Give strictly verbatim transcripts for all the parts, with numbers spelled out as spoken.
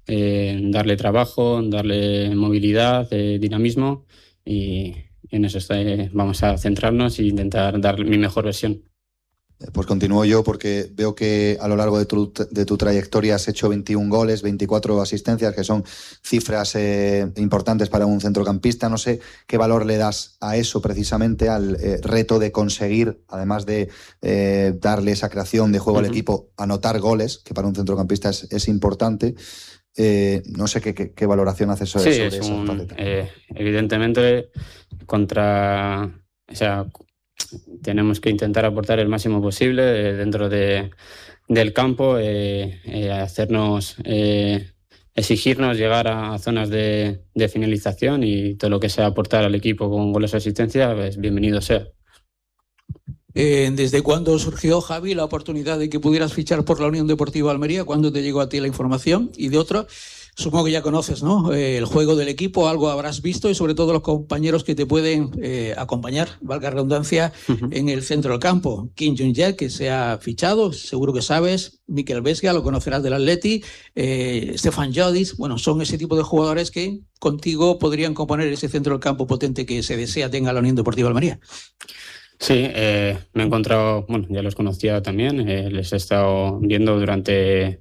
eh, darle trabajo, darle movilidad, eh, dinamismo, y en eso está, eh, vamos a centrarnos e intentar dar mi mejor versión. Pues continúo yo, porque veo que a lo largo de tu, de tu trayectoria has hecho veintiún goles, veinticuatro asistencias, que son cifras eh, importantes para un centrocampista. No sé qué valor le das a eso, precisamente al eh, reto de conseguir, además de eh, darle esa creación de juego uh-huh. al equipo, anotar goles, que para un centrocampista es, es importante. Eh, no sé qué, qué, qué valoración haces sobre, sí, sobre es esa un, faceta. Eh, evidentemente, contra... O sea, tenemos que intentar aportar el máximo posible eh, dentro de, del campo, eh, eh, hacernos, eh, exigirnos llegar a, a zonas de, de finalización, y todo lo que sea aportar al equipo con goles o asistencia, pues bienvenido sea. Eh, ¿Desde cuándo surgió, Javi, la oportunidad de que pudieras fichar por la Unión Deportiva Almería? ¿Cuándo te llegó a ti la información? Y de otro, supongo que ya conoces, ¿no? Eh, el juego del equipo, algo habrás visto, y sobre todo los compañeros que te pueden eh, acompañar, valga la redundancia, uh-huh. en el centro del campo. Kim Jong-jae, que se ha fichado, seguro que sabes. Mikel Vesga, lo conocerás del Atleti. Eh, Stefan Jodis, bueno, son ese tipo de jugadores que contigo podrían componer ese centro del campo potente que se desea tenga la Unión Deportiva Almería. Sí, eh, me he encontrado, bueno, ya los conocía también, eh, les he estado viendo durante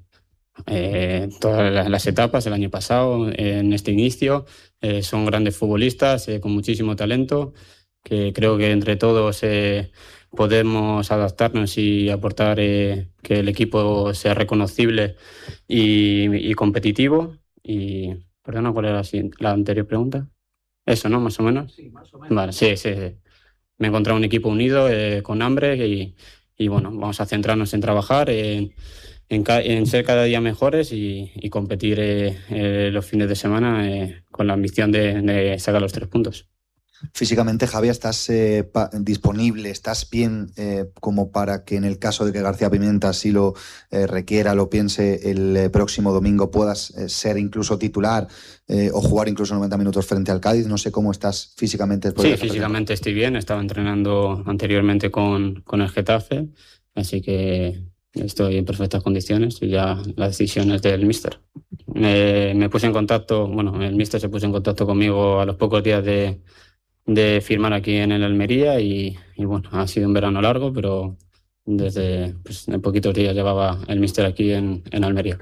eh, todas las etapas el año pasado, eh, en este inicio. Eh, son grandes futbolistas eh, con muchísimo talento, que creo que entre todos eh, podemos adaptarnos y aportar eh, que el equipo sea reconocible y, y competitivo. Y, perdona, ¿cuál era la, la anterior pregunta? Eso, ¿no? Más o menos. Sí, más o menos. Vale, sí, sí, sí. Me he encontrado un equipo unido, eh, con hambre, y, y bueno, vamos a centrarnos en trabajar, en, en, ca- en ser cada día mejores y, y competir eh, eh, los fines de semana eh, con la ambición de, de sacar los tres puntos. Físicamente, Javier, ¿estás eh, pa- disponible, estás bien eh, como para que en el caso de que García Pimienta así lo eh, requiera, lo piense, el eh, próximo domingo puedas eh, ser incluso titular eh, o jugar incluso noventa minutos frente al Cádiz? No sé cómo estás físicamente. Sí, de físicamente estoy bien. Estaba entrenando anteriormente con, con el Getafe, así que estoy en perfectas condiciones, y ya la decisión es del míster. Me, me puse en contacto, bueno, el míster se puso en contacto conmigo a los pocos días de de firmar aquí en el Almería, y, y bueno, ha sido un verano largo, pero desde pues, en poquitos días llevaba el míster aquí en, en Almería.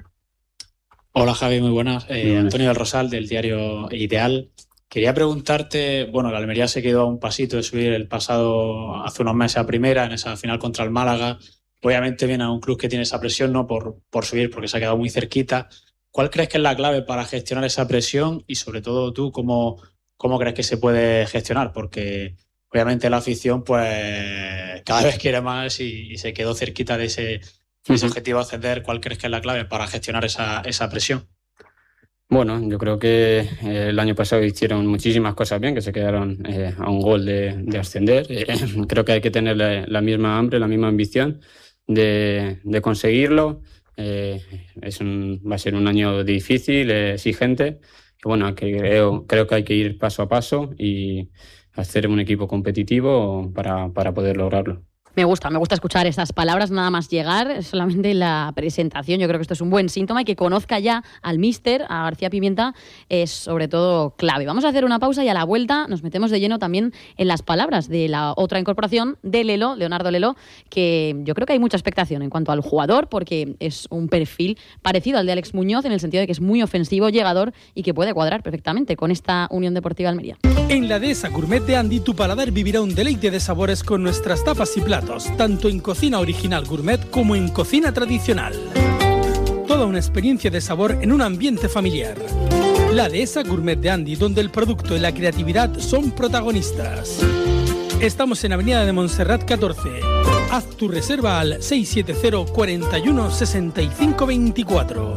Hola Javi, muy buenas. Eh, Muy buenas. Antonio del Rosal, del diario Ideal. Quería preguntarte, bueno, el Almería se quedó a un pasito de subir el pasado, hace unos meses, a primera, en esa final contra el Málaga. Obviamente viene a un club que tiene esa presión, ¿no?, por, por subir, porque se ha quedado muy cerquita. ¿Cuál crees que es la clave para gestionar esa presión? Y sobre todo tú, ¿cómo, cómo crees que se puede gestionar? Porque obviamente la afición pues cada vez quiere más, y, y se quedó cerquita de ese, de ese objetivo de ascender. ¿Cuál crees que es la clave para gestionar esa, esa presión? Bueno, yo creo que eh, el año pasado hicieron muchísimas cosas bien, que se quedaron eh, a un gol de, de ascender. Eh, creo que hay que tener la, la misma hambre, la misma ambición de, de conseguirlo. Eh, es un, va a ser un año difícil, eh, exigente. Y bueno, que creo, creo que hay que ir paso a paso y hacer un equipo competitivo para, para poder lograrlo. Me gusta, me gusta escuchar estas palabras nada más llegar, solamente la presentación. Yo creo que esto es un buen síntoma, y que conozca ya al míster, a García Pimienta, es sobre todo clave. Vamos a hacer una pausa, y a la vuelta nos metemos de lleno también en las palabras de la otra incorporación de Lelo, Leonardo Lelo, que yo creo que hay mucha expectación en cuanto al jugador, porque es un perfil parecido al de Alex Muñoz, en el sentido de que es muy ofensivo, llegador, y que puede cuadrar perfectamente con esta Unión Deportiva Almería. En la Dehesa Gourmet de Andy, tu paladar vivirá un deleite de sabores con nuestras tapas y platos, tanto en cocina original gourmet como en cocina tradicional. Toda una experiencia de sabor en un ambiente familiar. La Dehesa Gourmet de Andy, donde el producto y la creatividad son protagonistas. Estamos en Avenida de Montserrat catorce. Haz tu reserva al seis siete cero, cuarenta y uno, sesenta y cinco veinticuatro.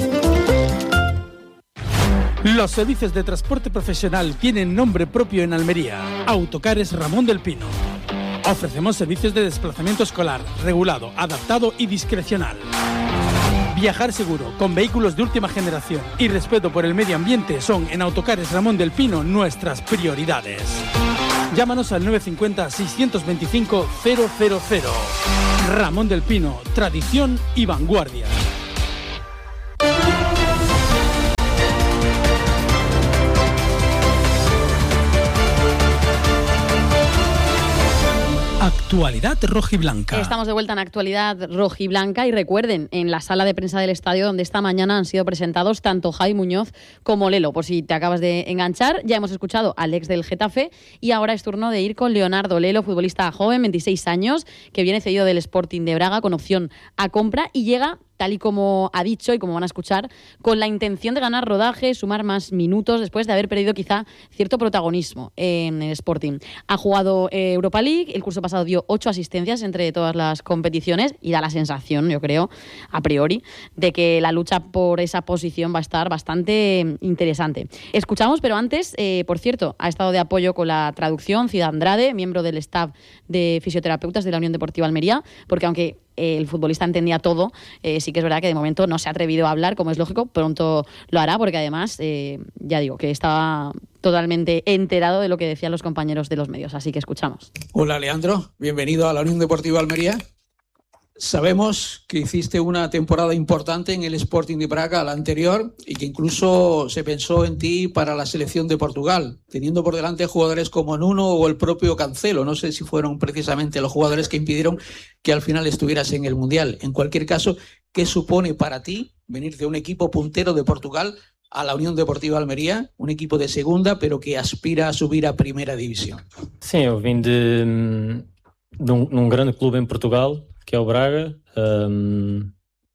Los servicios de transporte profesional tienen nombre propio en Almería. Autocares Ramón del Pino. Ofrecemos servicios de desplazamiento escolar, regulado, adaptado y discrecional. Viajar seguro, con vehículos de última generación y respeto por el medio ambiente son en Autocares Ramón del Pino nuestras prioridades. Llámanos al nueve cinco cero, seis dos cinco, cero cero cero. Ramón del Pino, tradición y vanguardia. Actualidad rojiblanca. Estamos de vuelta en Actualidad rojiblanca y recuerden, en la sala de prensa del estadio donde esta mañana han sido presentados tanto Javi Muñoz como Lelo. Por si te acabas de enganchar, ya hemos escuchado al ex del Getafe y ahora es turno de ir con Leonardo Lelo, futbolista joven, veintiséis años, que viene cedido del Sporting de Braga con opción a compra y llega, tal y como ha dicho y como van a escuchar, con la intención de ganar rodaje, sumar más minutos después de haber perdido quizá cierto protagonismo en el Sporting. Ha jugado eh, Europa League, el curso pasado dio ocho asistencias entre todas las competiciones y da la sensación, yo creo, a priori, de que la lucha por esa posición va a estar bastante interesante. Escuchamos, pero antes, eh, por cierto, ha estado de apoyo con la traducción Cida Andrade, miembro del staff de fisioterapeutas de la Unión Deportiva Almería, porque aunque el futbolista entendía todo, eh, sí que es verdad que de momento no se ha atrevido a hablar, como es lógico, pronto lo hará, porque además, eh, ya digo, que estaba totalmente enterado de lo que decían los compañeros de los medios, así que escuchamos. Hola, Leandro, bienvenido a la Unión Deportiva Almería. Sabemos que hiciste una temporada importante en el Sporting de Braga, la anterior, y que incluso se pensó en ti para la selección de Portugal, teniendo por delante jugadores como Nuno o el propio Cancelo. No sé si fueron precisamente los jugadores que impidieron que al final estuvieras en el Mundial. En cualquier caso, ¿qué supone para ti venir de un equipo puntero de Portugal a la Unión Deportiva Almería, un equipo de segunda, pero que aspira a subir a Primera División? Sim, eu vim de, de um, um grande clube em Portugal, que é o Braga. Um,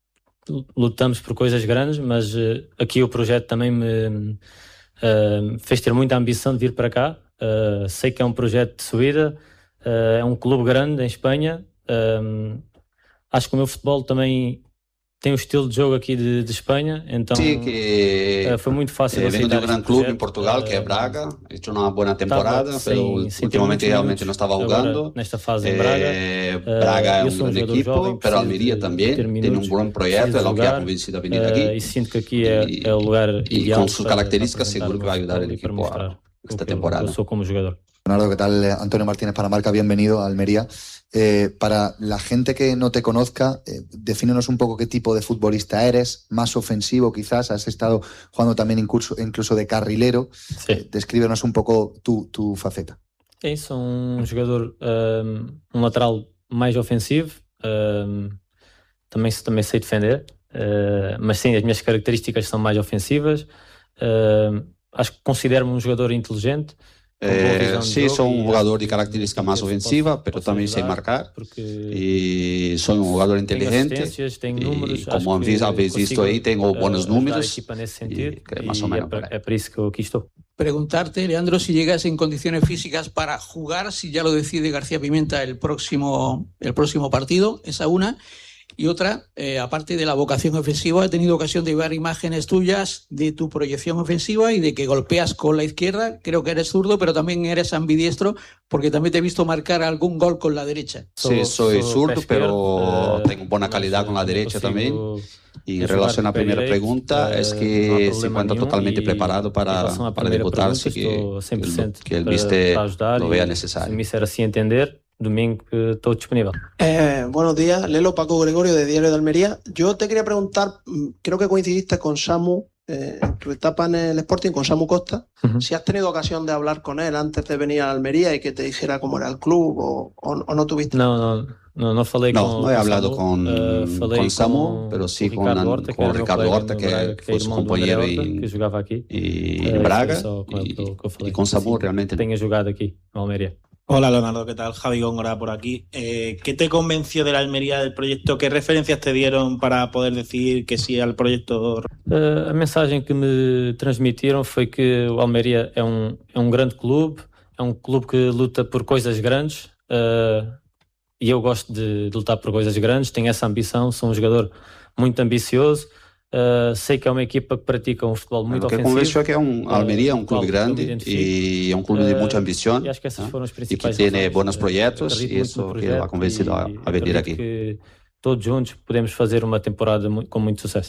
lutamos por coisas grandes, mas uh, aqui o projeto também me uh, fez ter muita ambição de vir para cá. Uh, sei que é um projeto de subida, uh, é um clube grande em Espanha. Um, acho que o meu futebol também tem o estilo de jogo aqui de, de Espanha, então sí, que, uh, foi muito fácil eh, aceitar vengo de un gran club projeto. en Portugal, que es Braga, he hecho una buena temporada, Estava, pero sim, últimamente realmente no estaba jugando. Agora, nesta fase em Braga, eh, Braga uh, es un gran equipo, jovem, pero Almería también tiene un buen proyecto, es lo que ha convencido a venir uh, aquí. E sinto que aqui é, y, é o lugar y ideal con sus para, características para seguro que va a ayudar al equipo a esta temporada. Eu sou como jogador. Leonardo, ¿qué tal? Antonio Martínez para Marca, bienvenido a Almería. Eh, para la gente que no te conozca, eh, defínenos un poco qué tipo de futbolista eres, más ofensivo quizás, has estado jugando también incluso, incluso de carrilero. Sí. Eh, descríbenos un poco tu, tu faceta. É isso, sou um jogador, um, um lateral mais ofensivo, um, também, também sei defender, uh, mas sim, as minhas características são mais ofensivas. Uh, acho que considero-me um jogador inteligente. Eh, sí, soy un jugador de característica más ofensiva, pero también sé marcar. Y soy un jugador inteligente. Y como habéis visto ahí, tengo buenos números. Y que más o menos por ahí. É por isso que eu aqui estou. Preguntarte, Leandro, si llegas en condiciones físicas para jugar, si ya lo decide García Pimenta el próximo, el próximo partido, esa una. Y otra, eh, aparte de la vocación ofensiva, he tenido ocasión de ver imágenes tuyas de tu proyección ofensiva y de que golpeas con la izquierda. Creo que eres zurdo, pero también eres ambidiestro, porque también te he visto marcar algún gol con la derecha. Sí, soy zurdo, pero tengo buena calidad con la derecha también. Y en relación a la primera pregunta, es que se encuentra totalmente preparado para, para debutar, así que, que, que el mister lo vea necesario. Se me hiciera así entender, domingo estou disponível. Eh, buenos días, Lelo, Paco Gregorio de Diario de Almería. Yo te quería preguntar, creo que coincidiste con Samu eh, en tu etapa en el Sporting, con Samu Costa, uh-huh. si has tenido ocasión de hablar con él antes de venir a Almería y que te dijera cómo era el club o, o, o no tuviste. No, no, no, no falei no, con no he hablado Samu, con, uh, con Samu, con, pero sí con con, Ricardo Horta, con que Ricardo Horta, que, Braga, que fue su compañero y, que jogava aqui. y en Braga, y, y con Samu realmente. Tenho jogado aquí, en Almería. Hola Leonardo, ¿qué tal? Javi Góngora por aquí. Eh, ¿Qué te convenció de la Almería del proyecto? ¿Qué referencias te dieron para poder decir que sí al proyecto? Uh, a mensagem que me transmitiram foi que o Almeria é um, é um grande clube, é um clube que luta por coisas grandes uh, e eu gosto de, de lutar por coisas grandes, tenho essa ambição, sou um jogador muito ambicioso. Uh, sei que é uma equipa que pratica um futebol muito ofensivo. Lo que convenció es que é un, Almería es un club grande y es un club de mucha ambición, uh, ¿no? y que tiene buenos proyectos y eso que lo ha convencido a, a venir aquí. Que todos juntos podemos fazer uma temporada com muito sucesso.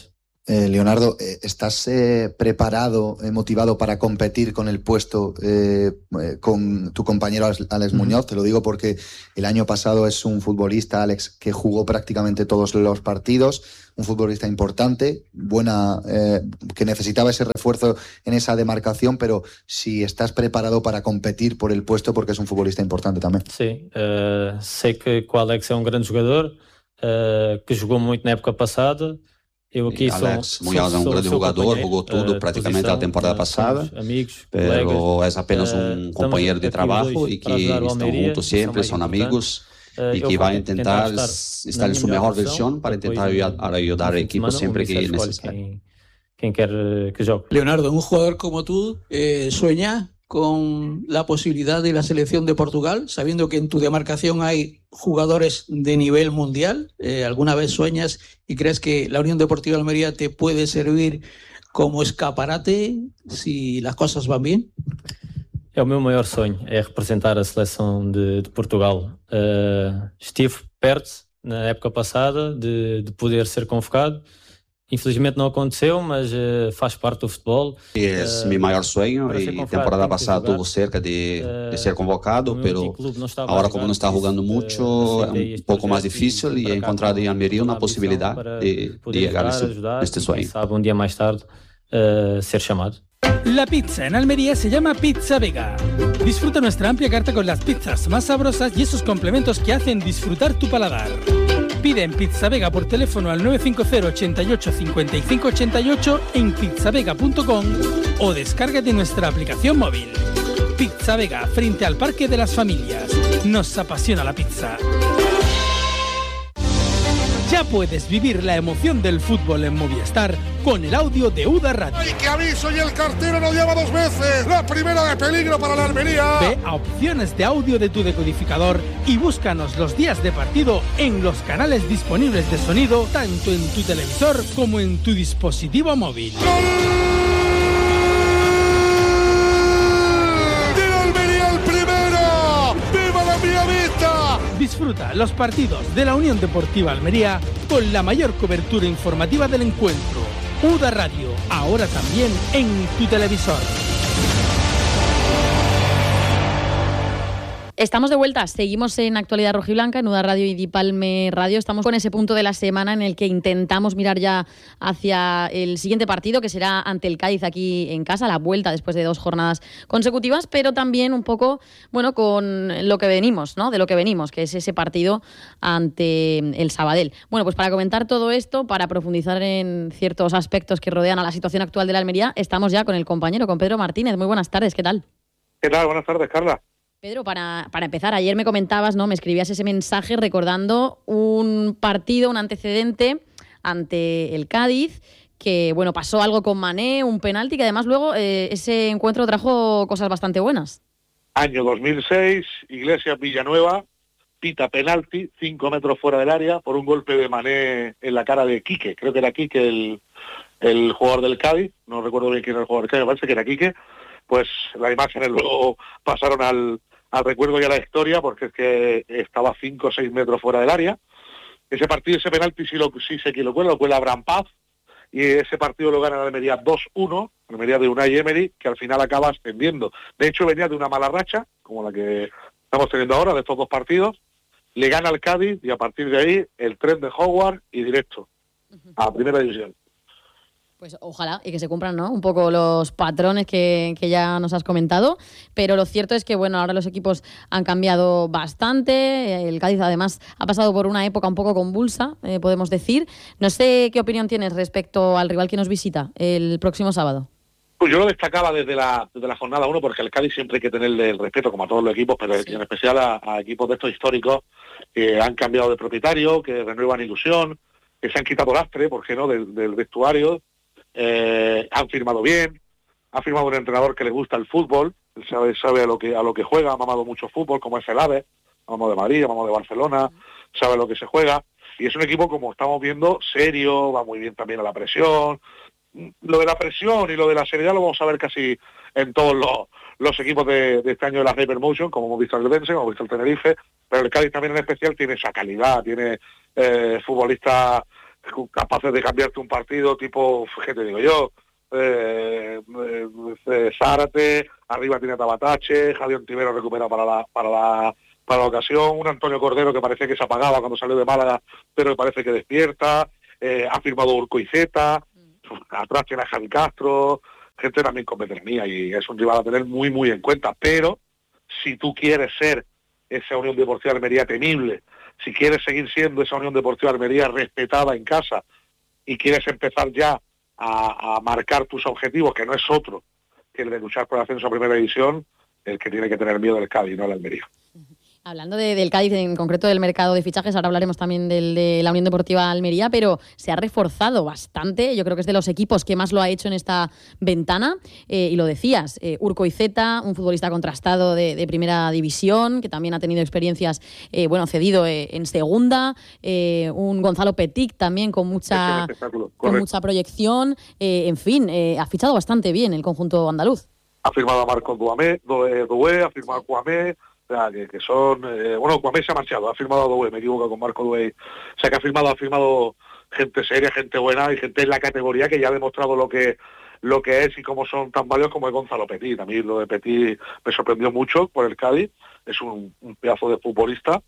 Eh, Leonardo, eh, ¿estás eh, preparado, eh, motivado para competir con el puesto eh, eh, con tu compañero Alex Muñoz? Te lo digo porque el año pasado es un futbolista, Alex, que jugó prácticamente todos los partidos, un futbolista importante, buena, eh, que necesitaba ese refuerzo en esa demarcación, pero si estás preparado para competir por el puesto porque es un futbolista importante también. Sí, uh, sei que o Alex é um grande jogador, uh, que jogou muito na época passada. Eu aqui Alex Muñoz é um grande jogador, jogou tudo praticamente a temporada passada, amigos, pero é apenas um companheiro de trabalho e que estão juntos sempre, são amigos e que vai tentar estar em sua melhor versão para tentar ajudar a equipe sempre que necessário. Quem quer que jogue. Leonardo, un jugador como tú eh, sueña con la posibilidad de la selección de Portugal, sabiendo que en tu demarcación hay jugadores de nivel mundial. Eh, ¿Alguna vez sueñas y crees que la Unión Deportiva Almería te puede servir como escaparate si las cosas van bien? É o meu maior sonho, é representar a seleção de, de Portugal. Uh, estive perto, na época passada, de, de poder ser convocado. Infelizmente não aconteceu, mas uh, faz parte do futebol. É uh, meu maior sonho e temporada passada tuvo cerca de, de ser convocado, pero agora como não está jogando muito, é um pouco mais difícil e he encontrado em Almeria uma possibilidade de, de chegar a este sonho. Sabe, um dia mais tarde uh, ser chamado. La pizza en Almería se llama Pizza Vega. Disfruta nuestra amplia carta con las pizzas más sabrosas y esos complementos que hacen disfrutar tu paladar. Pide en Pizza Vega por teléfono al nueve cinco cero, ochenta y ocho, cincuenta y cinco ochenta y ocho en pizzavega punto com o descárgate nuestra aplicación móvil. Pizza Vega, frente al Parque de las Familias. Nos apasiona la pizza. Ya puedes vivir la emoción del fútbol en Movistar con el audio de U D A Radio. ¡Ay, qué aviso! Y el cartero lo llama dos veces. La primera de peligro para la Almería. Ve a opciones de audio de tu decodificador y búscanos los días de partido en los canales disponibles de sonido, tanto en tu televisor como en tu dispositivo móvil. ¡Gol! Disfruta los partidos de la Unión Deportiva Almería con la mayor cobertura informativa del encuentro. U D A Radio, ahora también en tu televisor. Estamos de vuelta, seguimos en Actualidad Rojiblanca, en U D A Radio y Dipalme Radio. Estamos con ese punto de la semana en el que intentamos mirar ya hacia el siguiente partido, que será ante el Cádiz aquí en casa, la vuelta después de dos jornadas consecutivas, pero también un poco, bueno, con lo que venimos, ¿no? De lo que venimos, que es ese partido ante el Sabadell. Bueno, pues para comentar todo esto, para profundizar en ciertos aspectos que rodean a la situación actual de la Almería, estamos ya con el compañero, con Pedro Martínez. Muy buenas tardes, ¿qué tal? ¿Qué tal? Buenas tardes, Carla. Pedro, para, para empezar, ayer me comentabas, ¿no? Me escribías ese mensaje recordando un partido, un antecedente ante el Cádiz, que bueno, pasó algo con Mané, un penalti, que además luego eh, ese encuentro trajo cosas bastante buenas. Año dos mil seis, Iglesias Villanueva, pita penalti, cinco metros fuera del área, por un golpe de Mané en la cara de Quique. Creo que era Quique el, el jugador del Cádiz, no recuerdo bien quién era el jugador del Cádiz, me parece que era Quique. Pues las imágenes luego pasaron al, al recuerdo y a la historia, porque es que estaba cinco o seis metros fuera del área. Ese partido, ese penalti, sí, lo, sí sé quién lo cuela, lo cuela Abraham Paz, y ese partido lo gana la Almería dos uno, la Almería de Unai Emery, que al final acaba ascendiendo. De hecho, venía de una mala racha, como la que estamos teniendo ahora, de estos dos partidos, le gana al Cádiz, y a partir de ahí, el tren de Howard y directo a la primera división. Pues ojalá y que se cumplan, ¿no? Un poco los patrones que, que ya nos has comentado, pero lo cierto es que, bueno, ahora los equipos han cambiado bastante, el Cádiz además ha pasado por una época un poco convulsa, eh, podemos decir. No sé qué opinión tienes respecto al rival que nos visita el próximo sábado. Pues yo lo destacaba desde la, desde la jornada uno, porque al Cádiz siempre hay que tenerle el respeto, como a todos los equipos, pero sí, en especial a, a equipos de estos históricos que han cambiado de propietario, que renuevan ilusión, que se han quitado lastre, ¿por qué no?, del, del vestuario. Eh, han firmado bien, ha firmado un entrenador que le gusta el fútbol, él sabe, sabe a lo que a lo que juega, ha mamado mucho fútbol, como es el AVE, ha mamado de Madrid, ha mamado de Barcelona, sabe a lo que se juega, y es un equipo, como estamos viendo, serio, va muy bien también a la presión. Lo de la presión y lo de la seriedad lo vamos a ver casi en todos los, los equipos de, de este año de la Hypermotion, como hemos visto el Dense, como hemos visto el Tenerife, pero el Cádiz también en especial tiene esa calidad, tiene eh, futbolistas capaces de cambiarte un partido tipo, ¿qué te digo yo? Eh, eh, Zárate, arriba tiene Tabatache, Javier Ontivero recupera para la, para la para la ocasión, un Antonio Cordero que parece que se apagaba cuando salió de Málaga, pero parece que despierta, eh, ha firmado Urcoizeta, atrás tiene a Javi Castro, gente también con veteranía, y es un rival a tener muy muy en cuenta. Pero si tú quieres ser esa Unión Deportiva Almería temible, si quieres seguir siendo esa Unión Deportiva Almería respetada en casa, y quieres empezar ya a, a marcar tus objetivos, que no es otro que el de luchar por el ascenso a Primera División, el que tiene que tener miedo el Cádiz, no el Almería. Hablando de, del Cádiz, en concreto del mercado de fichajes, ahora hablaremos también del, de la Unión Deportiva Almería, pero se ha reforzado bastante. Yo creo que es de los equipos que más lo ha hecho en esta ventana. Eh, y lo decías, eh, Urcoizeta, un futbolista contrastado de, de Primera División, que también ha tenido experiencias, eh, bueno, cedido eh, en Segunda. Eh, un Gonzalo Petit también con mucha, con mucha proyección. Eh, en fin, eh, ha fichado bastante bien el conjunto andaluz. Ha firmado a Marco Doué, Doué, ha firmado a Cuamé. O sea, que, que son... Eh, bueno, Cuamé se ha marchado, ha firmado a Doué, me equivoco con Marco Doué. O sea, que ha firmado, ha firmado gente seria, gente buena y gente en la categoría que ya ha demostrado lo que lo que es y cómo son tan valiosos como es Gonzalo Petit. A mí lo de Petit me sorprendió mucho por el Cádiz. Es un, un pedazo de futbolista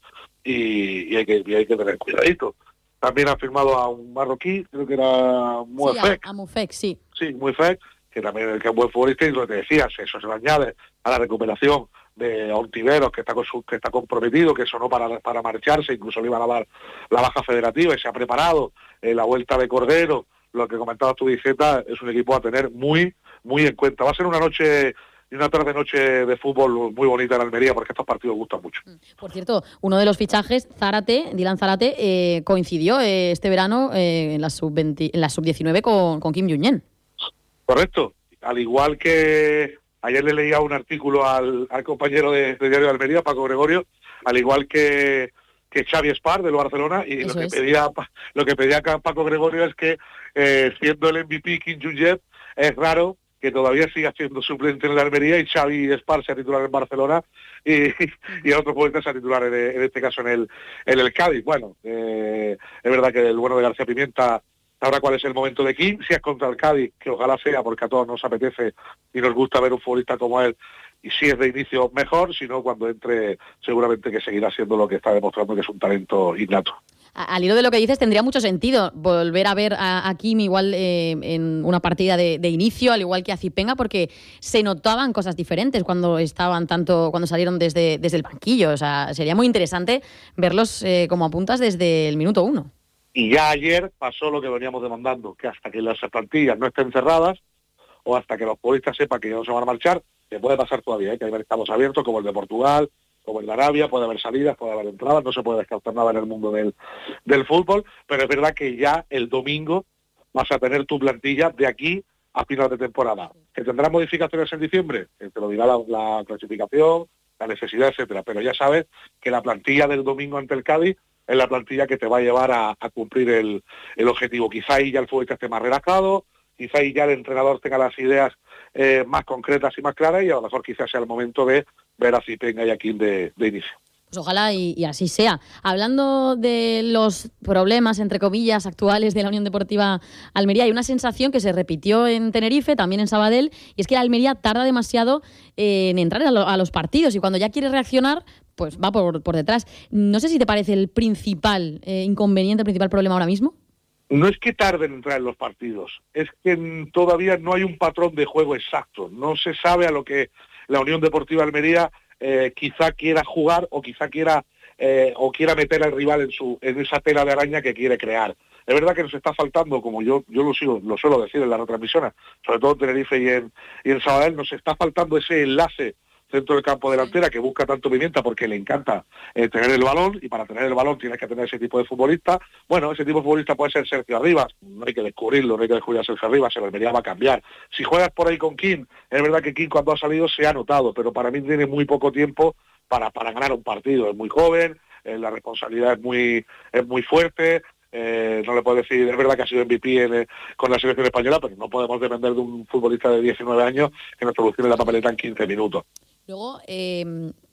y, y, hay que, y hay que tener cuidadito. También ha firmado a un marroquí, creo que era Muefek. Sí, a, a Muefek, sí. Sí, Muefek, que también que es buen futbolista, y lo que te decías, eso se le añade a la recuperación de Ontiveros, que está con su, que está comprometido, que sonó para, para marcharse, incluso le iban a dar la baja federativa y se ha preparado. Eh, la vuelta de Cordero, lo que comentabas tú, Diceta, es un equipo a tener muy, muy en cuenta. Va a ser una noche y una tarde-noche de fútbol muy bonita en Almería, porque estos partidos gustan mucho. Por cierto, uno de los fichajes, Zárate, Dylan Zárate, eh, coincidió eh, este verano eh, en la sub veinte, en la sub diecinueve con, con Kim Jong-un. Correcto. Al igual que ayer le leía un artículo al, al compañero de, de Diario de Almería, Paco Gregorio, al igual que, que Xavi Espar del Barcelona, y Eso lo que, es. pedía, lo que pedía Paco Gregorio es que, eh, siendo el M V P Kim Jong-un, es raro que todavía siga siendo suplente en la Almería y Xavi Espar sea titular en Barcelona y, y el otro futbolista sea titular en, en este caso en el, en el Cádiz. Bueno, eh, es verdad que el bueno de García Pimienta sabrá cuál es el momento de Kim, si es contra el Cádiz, que ojalá sea, porque a todos nos apetece y nos gusta ver un futbolista como él, y si es de inicio mejor, si no, cuando entre seguramente que seguirá siendo lo que está demostrando, que es un talento innato. Al hilo de lo que dices, tendría mucho sentido volver a ver a, a Kim igual eh, en una partida de, de inicio, al igual que a Zipenga, porque se notaban cosas diferentes cuando estaban tanto, cuando salieron desde, desde el banquillo. O sea, sería muy interesante verlos eh, como apuntas desde el minuto uno. Y ya ayer pasó lo que veníamos demandando, que hasta que las plantillas no estén cerradas o hasta que los futbolistas sepan que ya no se van a marchar, que puede pasar todavía, ¿eh? Que hay mercados abiertos como el de Portugal, como el de Arabia, puede haber salidas, puede haber entradas, no se puede descartar nada en el mundo del, del fútbol, pero es verdad que ya el domingo vas a tener tu plantilla de aquí a final de temporada. ¿Que tendrá modificaciones en diciembre? Que te lo dirá la, la clasificación, la necesidad, etcétera, pero ya sabes que la plantilla del domingo ante el Cádiz es la plantilla que te va a llevar a, a cumplir el, el objetivo. Quizá ahí ya el futbolista esté más relajado, quizá ahí ya el entrenador tenga las ideas eh, más concretas y más claras, y a lo mejor quizás sea el momento de ver a Zipenga y a Kim de, de inicio. Pues ojalá y, y así sea. Hablando de los problemas, entre comillas, actuales de la Unión Deportiva Almería, hay una sensación que se repitió en Tenerife, también en Sabadell, y es que la Almería tarda demasiado en entrar a, lo, a los partidos, y cuando ya quiere reaccionar, pues va por, por detrás. No sé si te parece el principal eh, inconveniente, el principal problema ahora mismo. No es que tarden en entrar en los partidos, es que todavía no hay un patrón de juego exacto. No se sabe a lo que la Unión Deportiva Almería eh, quizá quiera jugar o quizá quiera eh, o quiera meter al rival en su en esa tela de araña que quiere crear. Es verdad que nos está faltando, como yo yo lo sigo, lo suelo decir en las retransmisiones, sobre todo en Tenerife y en, y en Sabadell, nos está faltando ese enlace dentro del campo delantera que busca tanto Pimienta porque le encanta eh, tener el balón, y para tener el balón tienes que tener ese tipo de futbolista. Bueno, ese tipo de futbolista puede ser Sergio Arribas, no hay que descubrirlo, no hay que descubrir a Sergio Arribas, el Almería va a cambiar. Si juegas por ahí con Kim, es verdad que Kim cuando ha salido se ha notado, pero para mí tiene muy poco tiempo para, para ganar un partido. Es muy joven, eh, la responsabilidad es muy, es muy fuerte. Eh, no le puedo decir, es verdad que ha sido M V P en, eh, con la selección española, pero no podemos depender de un futbolista de diecinueve años que nos solucione la papeleta en quince minutos. Luego, eh,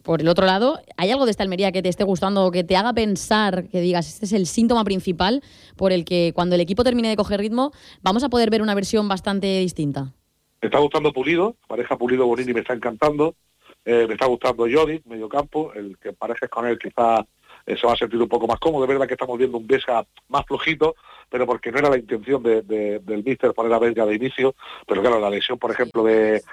por el otro lado, ¿hay algo de esta Almería que te esté gustando o que te haga pensar, que digas, este es el síntoma principal por el que cuando el equipo termine de coger ritmo vamos a poder ver una versión bastante distinta? Me está gustando Pulido, pareja Pulido-Bonini me está encantando. Eh, me está gustando Jordi, medio campo, el que pareces con él quizá eh, se va a sentir un poco más cómodo. Es verdad que estamos viendo un Vesga más flojito, pero porque no era la intención de, de, del míster poner a Vesga de inicio, pero claro, la lesión, por ejemplo, de,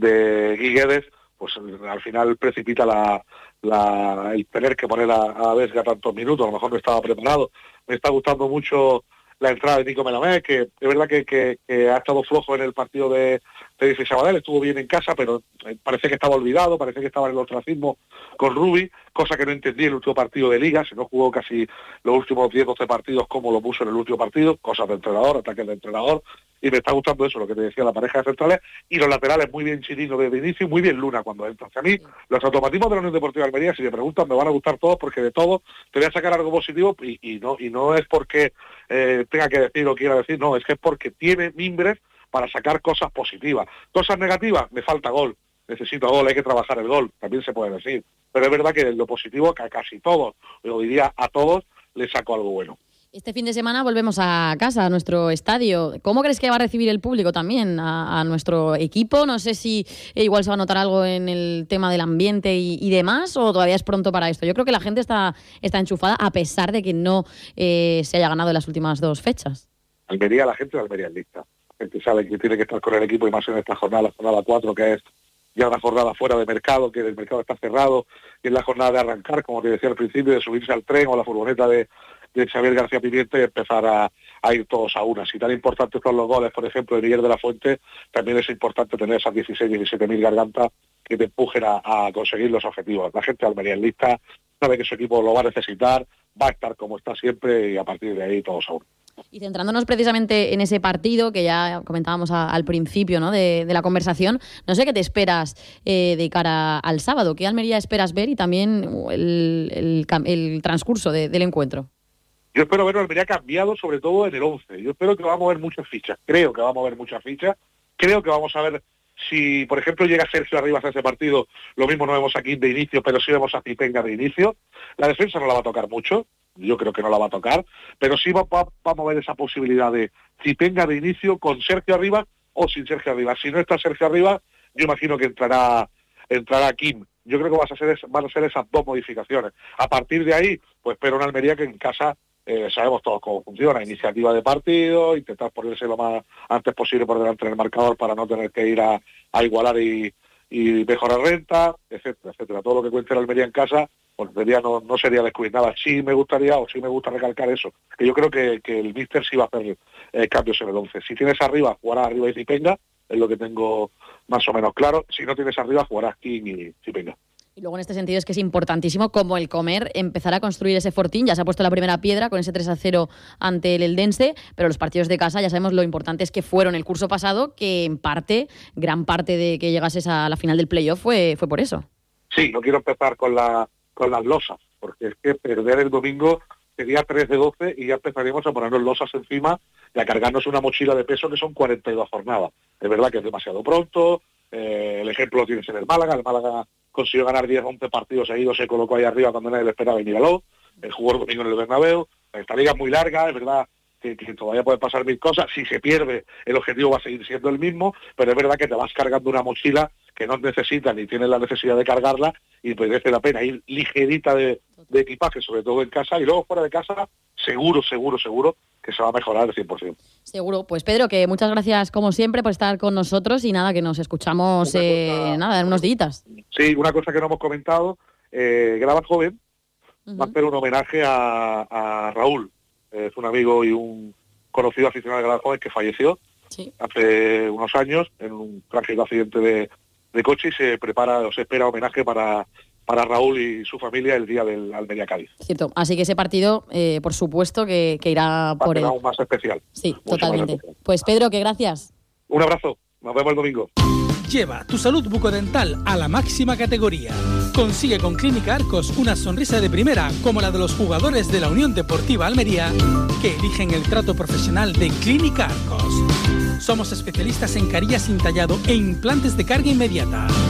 de Guiguedes, pues al final precipita la, la, el tener que poner a, a Vesga tantos minutos, a lo mejor no estaba preparado. Me está gustando mucho la entrada de Nico Melamé, que es verdad que, que, que ha estado flojo en el partido de Tenerife Sabadell, estuvo bien en casa, pero parece que estaba olvidado, parece que estaba en el ostracismo con Rubi, cosa que no entendí en el último partido de Liga, se no jugó casi los últimos diez doce partidos como lo puso en el último partido, cosas de entrenador, ataques de entrenador, y me está gustando eso, lo que te decía, la pareja de centrales, y los laterales muy bien Chirino desde el inicio y muy bien Luna cuando entra. A mí, los automatismos de la Unión Deportiva de Almería, si me preguntan, me van a gustar todos, porque de todo te voy a sacar algo positivo, y, y no y no es porque eh, tenga que decir o quiera decir, no, es que es porque tiene mimbres para sacar cosas positivas. Cosas negativas, me falta gol, necesito gol, hay que trabajar el gol, también se puede decir. Pero es verdad que lo positivo, que a casi todos, yo diría a todos, les saco algo bueno. Este fin de semana volvemos a casa, a nuestro estadio. ¿Cómo crees que va a recibir el público también a, a nuestro equipo? No sé si igual se va a notar algo en el tema del ambiente y, y demás, o todavía es pronto para esto. Yo creo que la gente está, está enchufada a pesar de que no eh, se haya ganado en las últimas dos fechas. Almería, la gente de Almería es lista. La gente sabe que tiene que estar con el equipo y más en esta jornada, la jornada cuatro, que es ya una jornada fuera de mercado, que el mercado está cerrado, y es la jornada de arrancar, como te decía al principio, de subirse al tren o a la furgoneta de, de Xavier García Pimienta y empezar a, a ir todos a una. Si tan importantes son los goles, por ejemplo, de Miguel de la Fuente, también es importante tener esas dieciséis, diecisiete mil gargantas que te empujen a, a conseguir los objetivos. La gente de Almería es lista, sabe que su equipo lo va a necesitar, va a estar como está siempre y a partir de ahí todos a una. Y centrándonos precisamente en ese partido que ya comentábamos a, al principio, ¿no?, de, de la conversación, no sé qué te esperas eh, de cara al sábado, qué Almería esperas ver y también el, el, el transcurso de, del encuentro. Yo espero ver a Almería cambiado, sobre todo en el once. Yo espero que vamos a ver muchas fichas, creo que vamos a ver muchas fichas, creo que vamos a ver si, por ejemplo, llega Sergio Arribas a ese partido, lo mismo no vemos aquí de inicio, pero sí vemos a Zipenga de inicio. La defensa no la va a tocar mucho, yo creo que no la va a tocar, pero sí va, va, va a mover esa posibilidad de Zipenga de inicio con Sergio Arribas o sin Sergio Arribas. Si no está Sergio Arribas, yo imagino que entrará entrará Kim. Yo creo que van a ser, van a ser esas dos modificaciones. A partir de ahí, pues espero una Almería que en casa eh, sabemos todos cómo funciona, iniciativa de partido, intentar ponerse lo más antes posible por delante del marcador para no tener que ir a, a igualar y, y mejorar renta, etcétera, etcétera. Todo lo que cuente la Almería en casa, pues sería, no, no sería descuidar nada. Sí me gustaría, o sí me gusta recalcar eso, que yo creo que, que el míster sí va a hacer eh, cambios en el once. Si tienes arriba, jugará arriba y Zipenga, es lo que tengo más o menos claro. Si no tienes arriba, jugarás King y Zipenga. Y luego en este sentido es que es importantísimo, como el Comer, empezar a construir ese fortín. Ya se ha puesto la primera piedra con ese tres a cero ante el Eldense, pero los partidos de casa ya sabemos lo importantes que fueron el curso pasado, que en parte, gran parte de que llegases a la final del playoff fue, fue por eso. Sí, no quiero empezar con la con las losas, porque es que perder el domingo sería tres de doce y ya empezaríamos a ponernos losas encima y a cargarnos una mochila de peso que son cuarenta y dos jornadas. Es verdad que es demasiado pronto, eh, el ejemplo lo tienes en el Málaga, el Málaga consiguió ganar diez once partidos seguidos, se colocó ahí arriba cuando nadie le esperaba y míralo, el jugó el domingo en el Bernabéu. Esta liga es muy larga, es verdad que, que todavía pueden pasar mil cosas, si se pierde el objetivo va a seguir siendo el mismo, pero es verdad que te vas cargando una mochila que no necesitas ni tienes la necesidad de cargarla y merece la pena ir ligerita de, de equipaje, sobre todo en casa, y luego fuera de casa, seguro, seguro, seguro que se va a mejorar al cien por ciento. Seguro. Pues Pedro, que muchas gracias como siempre por estar con nosotros y nada, que nos escuchamos cosa, eh, nada, en unos días. Sí, una cosa que no hemos comentado, eh, Grava Joven uh-huh. va a hacer un homenaje a, a Raúl, es un amigo y un conocido aficionado de Grava Joven que falleció sí. hace unos años en un trágico accidente de, de coche y se prepara o se espera homenaje para para Raúl y su familia el día del Almería Cádiz. Cierto, así que ese partido, eh, por supuesto, que, que irá por él. Aún más especial. Sí, totalmente. Especial. Pues Pedro, que gracias. Un abrazo, nos vemos el domingo. Lleva tu salud bucodental a la máxima categoría. Consigue con Clínica Arcos una sonrisa de primera, como la de los jugadores de la Unión Deportiva Almería, que eligen el trato profesional de Clínica Arcos. Somos especialistas en carillas sin tallado e implantes de carga inmediata.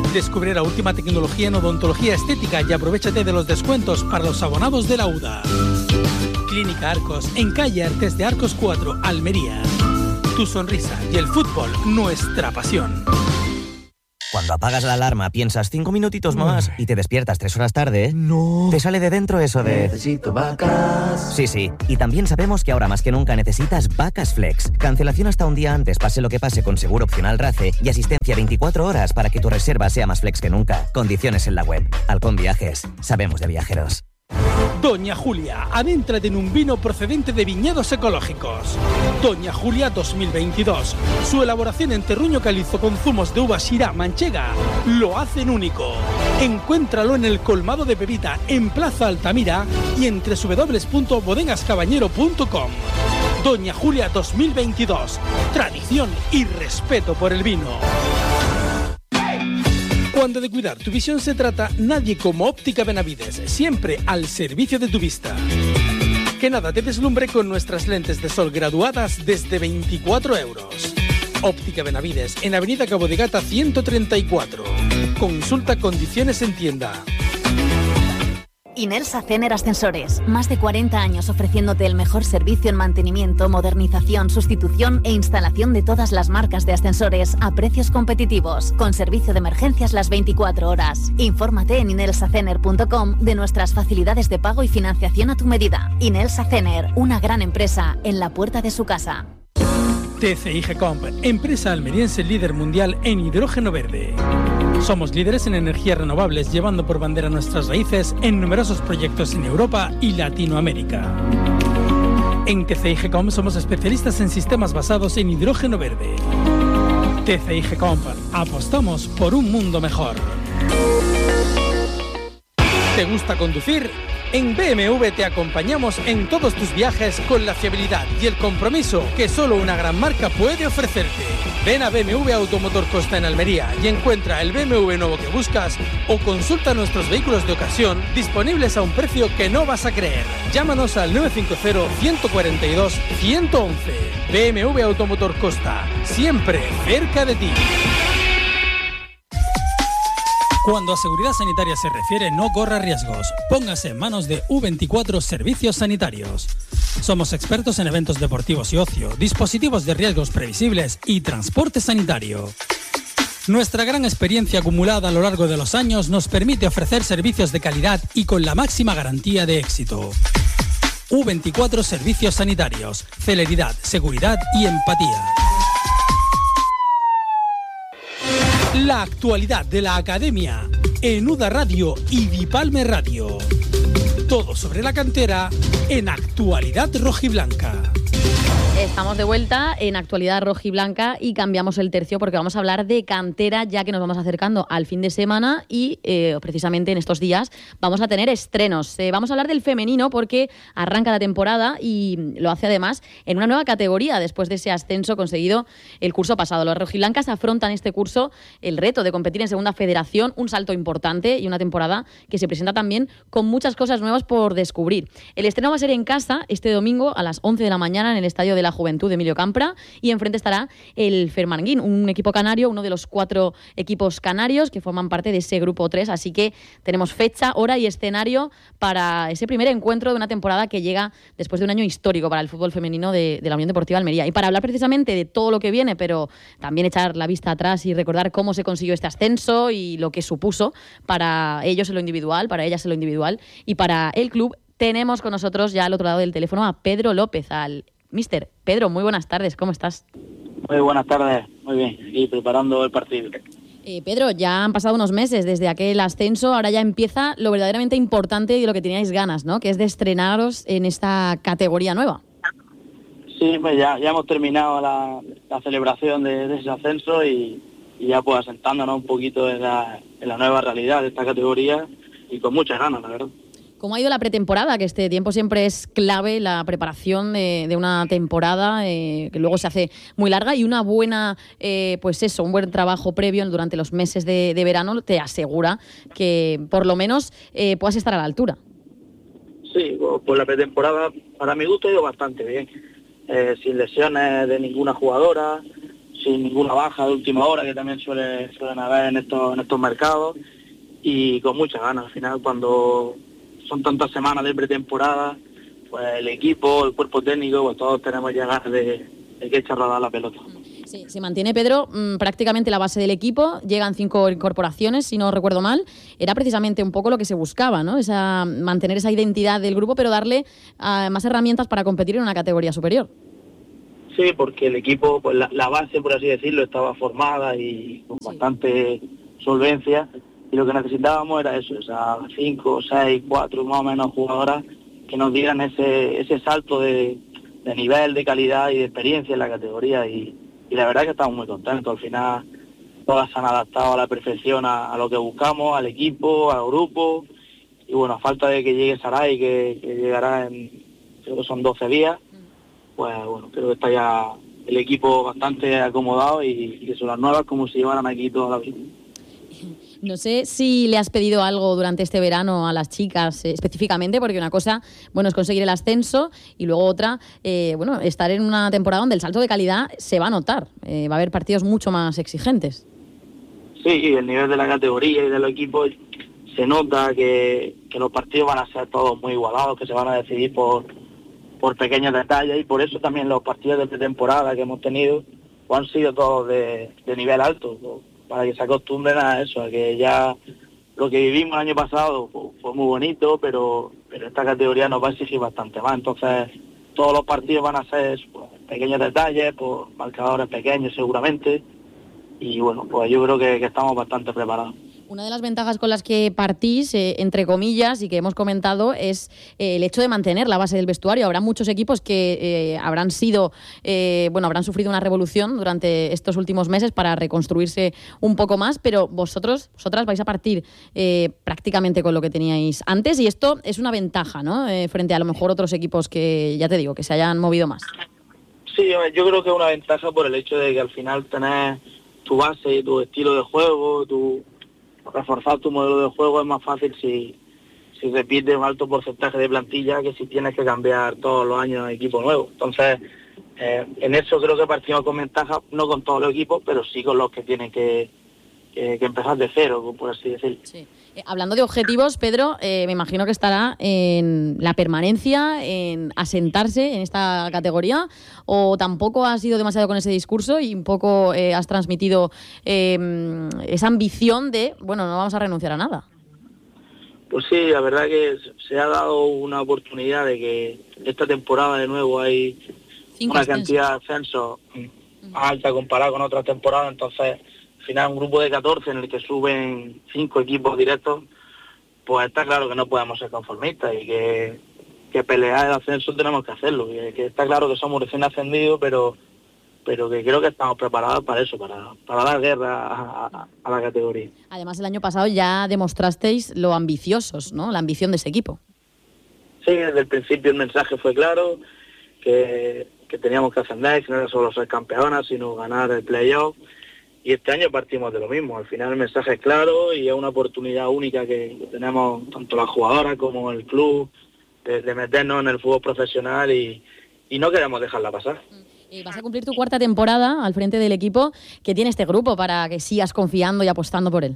Descubre la última tecnología en odontología estética y aprovéchate de los descuentos para los abonados de la U D A. Clínica Arcos, en calle Artes de Arcos cuatro, Almería. Tu sonrisa y el fútbol, nuestra pasión. Cuando apagas la alarma piensas cinco minutitos más y te despiertas tres horas tarde, no. Te sale de dentro eso de... Necesito vacas. Sí, sí. Y también sabemos que ahora más que nunca necesitas Vacas Flex. Cancelación hasta un día antes, pase lo que pase, con seguro opcional RACE y asistencia veinticuatro horas para que tu reserva sea más flex que nunca. Condiciones en la web. Halcón Viajes. Sabemos de viajeros. Doña Julia, adéntrate en un vino procedente de viñedos ecológicos. Doña Julia dos mil veintidós. Su elaboración en terruño calizo con zumos de uva Syrah manchega lo hacen único. Encuéntralo en el colmado de Pepita, en Plaza Altamira y en doble u doble u doble u punto bodegas caballero punto com. Doña Julia dos mil veintidós. Tradición y respeto por el vino. Cuando de cuidar tu visión se trata, nadie como Óptica Benavides, siempre al servicio de tu vista. Que nada te deslumbre con nuestras lentes de sol graduadas desde veinticuatro euros. Óptica Benavides, en Avenida Cabo de Gata ciento treinta y cuatro. Consulta condiciones en tienda. Inelsa Cener Ascensores. Más de cuarenta años ofreciéndote el mejor servicio en mantenimiento, modernización, sustitución e instalación de todas las marcas de ascensores a precios competitivos, con servicio de emergencias las veinticuatro horas. Infórmate en inelsa cener punto com de nuestras facilidades de pago y financiación a tu medida. Inelsa Cener, una gran empresa en la puerta de su casa. T C I Gecomp, empresa almeriense líder mundial en hidrógeno verde. Somos líderes en energías renovables, llevando por bandera nuestras raíces en numerosos proyectos en Europa y Latinoamérica. En T C I Gecomp somos especialistas en sistemas basados en hidrógeno verde. T C I Gecomp, apostamos por un mundo mejor. ¿Te gusta conducir? En B M W te acompañamos en todos tus viajes con la fiabilidad y el compromiso que solo una gran marca puede ofrecerte. Ven a B M W Automotor Costa en Almería y encuentra el B M W nuevo que buscas o consulta nuestros vehículos de ocasión disponibles a un precio que no vas a creer. Llámanos al nueve cinco cero, uno cuatro dos, uno uno uno. B M W Automotor Costa, siempre cerca de ti. Cuando a seguridad sanitaria se refiere, no corra riesgos. Póngase en manos de U veinticuatro Servicios Sanitarios. Somos expertos en eventos deportivos y ocio, dispositivos de riesgos previsibles y transporte sanitario. Nuestra gran experiencia acumulada a lo largo de los años nos permite ofrecer servicios de calidad y con la máxima garantía de éxito. U veinticuatro Servicios Sanitarios. Celeridad, seguridad y empatía. La actualidad de la Academia en U D A Radio y Dipalme Radio. Todo sobre la cantera en Actualidad Rojiblanca. Estamos de vuelta en Actualidad Rojiblanca y cambiamos el tercio porque vamos a hablar de cantera, ya que nos vamos acercando al fin de semana y eh, precisamente en estos días vamos a tener estrenos. Eh, vamos a hablar del femenino porque arranca la temporada y lo hace además en una nueva categoría después de ese ascenso conseguido el curso pasado. Los rojiblancas afrontan este curso el reto de competir en Segunda Federación, un salto importante y una temporada que se presenta también con muchas cosas nuevas por descubrir. El estreno va a ser en casa este domingo a las once de la mañana en el Estadio de la Juventud de Emilio Campra y enfrente estará el Fermanguín, un equipo canario, uno de los cuatro equipos canarios que forman parte de ese grupo tres, así que tenemos fecha, hora y escenario para ese primer encuentro de una temporada que llega después de un año histórico para el fútbol femenino de, de la Unión Deportiva Almería. Y para hablar precisamente de todo lo que viene, pero también echar la vista atrás y recordar cómo se consiguió este ascenso y lo que supuso para ellos en lo individual, para ellas en lo individual y para el club, tenemos con nosotros ya al otro lado del teléfono a Pedro López, al Mister Pedro, muy buenas tardes, ¿cómo estás? Muy buenas tardes, muy bien, y preparando el partido. Eh, Pedro, ya han pasado unos meses desde aquel ascenso, ahora ya empieza lo verdaderamente importante y de lo que teníais ganas, ¿no? Que es de estrenaros en esta categoría nueva. Sí, pues ya, ya hemos terminado la, la celebración de, de ese ascenso y, y ya pues asentándonos un poquito en la, en la nueva realidad de esta categoría y con muchas ganas, la verdad. ¿Cómo ha ido la pretemporada? Que este tiempo siempre es clave, la preparación de, de una temporada eh, que luego se hace muy larga y una buena, eh, pues eso, un buen trabajo previo durante los meses de, de verano te asegura que por lo menos eh, puedas estar a la altura. Sí, pues la pretemporada para mi gusto ha ido bastante bien, eh, sin lesiones de ninguna jugadora, sin ninguna baja de última hora, que también suele, suelen haber en estos, en estos mercados, y con muchas ganas. Al final, cuando son tantas semanas de pretemporada, pues el equipo, el cuerpo técnico, pues todos tenemos ya ganas de, de que eche a rodar la pelota. Sí, se mantiene, Pedro, mmm, prácticamente la base del equipo, llegan cinco incorporaciones, si no recuerdo mal, era precisamente un poco lo que se buscaba, ¿no? Esa, mantener esa identidad del grupo, pero darle uh, más herramientas para competir en una categoría superior. Sí, porque el equipo, pues la, la base, por así decirlo, estaba formada y con sí. bastante solvencia, y lo que necesitábamos era eso, esas cinco, seis, cuatro más o menos jugadoras que nos dieran ese, ese salto de, de nivel, de calidad y de experiencia en la categoría, y Y la verdad es que estamos muy contentos. Al final todas se han adaptado a la perfección a, a lo que buscamos, al equipo, al grupo. Y bueno, a falta de que llegue Saray, que, que llegará en, creo que son doce días, pues bueno, creo que está ya el equipo bastante acomodado y, y que son las nuevas como si llevaran aquí toda la vida. No sé si le has pedido algo durante este verano a las chicas eh, específicamente, porque una cosa, bueno, es conseguir el ascenso y luego otra, eh, bueno, estar en una temporada donde el salto de calidad se va a notar. Eh, va a haber partidos mucho más exigentes. Sí, y el nivel de la categoría y de los equipos se nota que, que los partidos van a ser todos muy igualados, que se van a decidir por, por pequeños detalles, y por eso también los partidos de pretemporada que hemos tenido pues han sido todos de, de nivel alto, ¿no? Para que se acostumbren a eso, a que ya lo que vivimos el año pasado pues, fue muy bonito, pero, pero esta categoría nos va a exigir bastante más. Entonces, todos los partidos van a ser pues, pequeños detalles, pues, marcadores pequeños seguramente, y bueno, pues yo creo que, que estamos bastante preparados. Una de las ventajas con las que partís, eh, entre comillas, y que hemos comentado, es eh, el hecho de mantener la base del vestuario. Habrá muchos equipos que eh, habrán sido, eh, bueno, habrán sufrido una revolución durante estos últimos meses para reconstruirse un poco más, pero vosotros, vosotras vais a partir eh, prácticamente con lo que teníais antes, y esto es una ventaja, ¿no? Eh, frente a lo mejor otros equipos que, ya te digo, que se hayan movido más. Sí, yo creo que es una ventaja por el hecho de que al final tenés tu base, tu estilo de juego, tu reforzar tu modelo de juego es más fácil si, si repites un alto porcentaje de plantilla que si tienes que cambiar todos los años equipo nuevo. Entonces, eh, en eso creo que partimos con ventaja, no con todos los equipos, pero sí con los que tienen que, que, que empezar de cero, por así decirlo. Sí. Eh, hablando de objetivos, Pedro, eh, me imagino que estará en la permanencia, en asentarse en esta categoría, o tampoco has ido demasiado con ese discurso y un poco eh, has transmitido eh, esa ambición de, bueno, no vamos a renunciar a nada. Pues sí, la verdad que se ha dado una oportunidad de que esta temporada de nuevo hay Cinco una ascensos. cantidad de ascensos uh-huh. alta comparada con otras temporadas, entonces al final un grupo de catorce en el que suben cinco equipos directos, pues está claro que no podemos ser conformistas y que, que pelear el ascenso tenemos que hacerlo, que, que está claro que somos recién ascendidos, pero pero que creo que estamos preparados para eso, para, para dar guerra a, a, a la categoría. Además, el año pasado ya demostrasteis lo ambiciosos, ¿no? La ambición de ese equipo. Sí, desde el principio el mensaje fue claro, que, que teníamos que ascender, que no era solo ser campeonas, sino ganar el playoff. Y este año partimos de lo mismo. Al final el mensaje es claro y es una oportunidad única que tenemos tanto las jugadoras como el club de, de meternos en el fútbol profesional y, y no queremos dejarla pasar. Eh, vas a cumplir tu cuarta temporada al frente del equipo. ¿Qué tiene este grupo para que sigas confiando y apostando por él?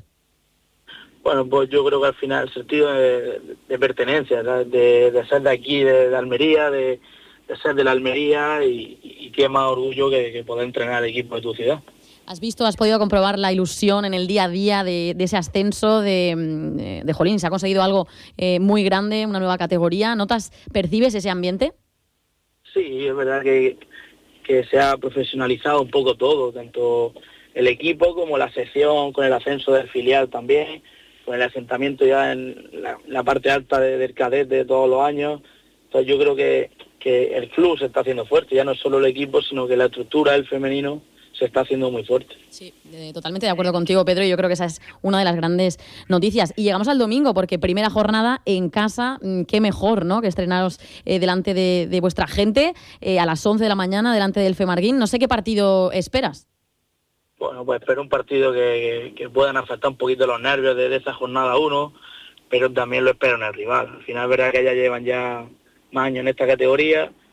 Bueno, pues yo creo que al final el sentido de, de pertenencia, de, de ser de aquí, de, de Almería, de, de ser de la Almería y, y qué más orgullo que, que poder entrenar al equipo de tu ciudad. ¿Has visto, has podido comprobar la ilusión en el día a día de, de ese ascenso de, de, de Jolín? Se ha conseguido algo eh, muy grande, una nueva categoría. ¿Notas, percibes ese ambiente? Sí, es verdad que, que se ha profesionalizado un poco todo, tanto el equipo como la sección, con el ascenso del filial también, con el asentamiento ya en la, la parte alta de, del cadete de todos los años. Entonces yo creo que, que el club se está haciendo fuerte, ya no es solo el equipo, sino que la estructura del femenino se está haciendo muy fuerte. Sí, eh, totalmente de acuerdo contigo, Pedro, y yo creo que esa es una de las grandes noticias. Y llegamos al domingo, porque primera jornada en casa, qué mejor, ¿no?, que estrenaros eh, delante de, de vuestra gente, eh, a las once de la mañana, delante del Femarguín. No sé qué partido esperas. Bueno, pues espero un partido que, que puedan afectar un poquito los nervios de, de esa jornada uno, pero también lo espero en el rival. Al final, es verdad que ya llevan ya más años en esta categoría,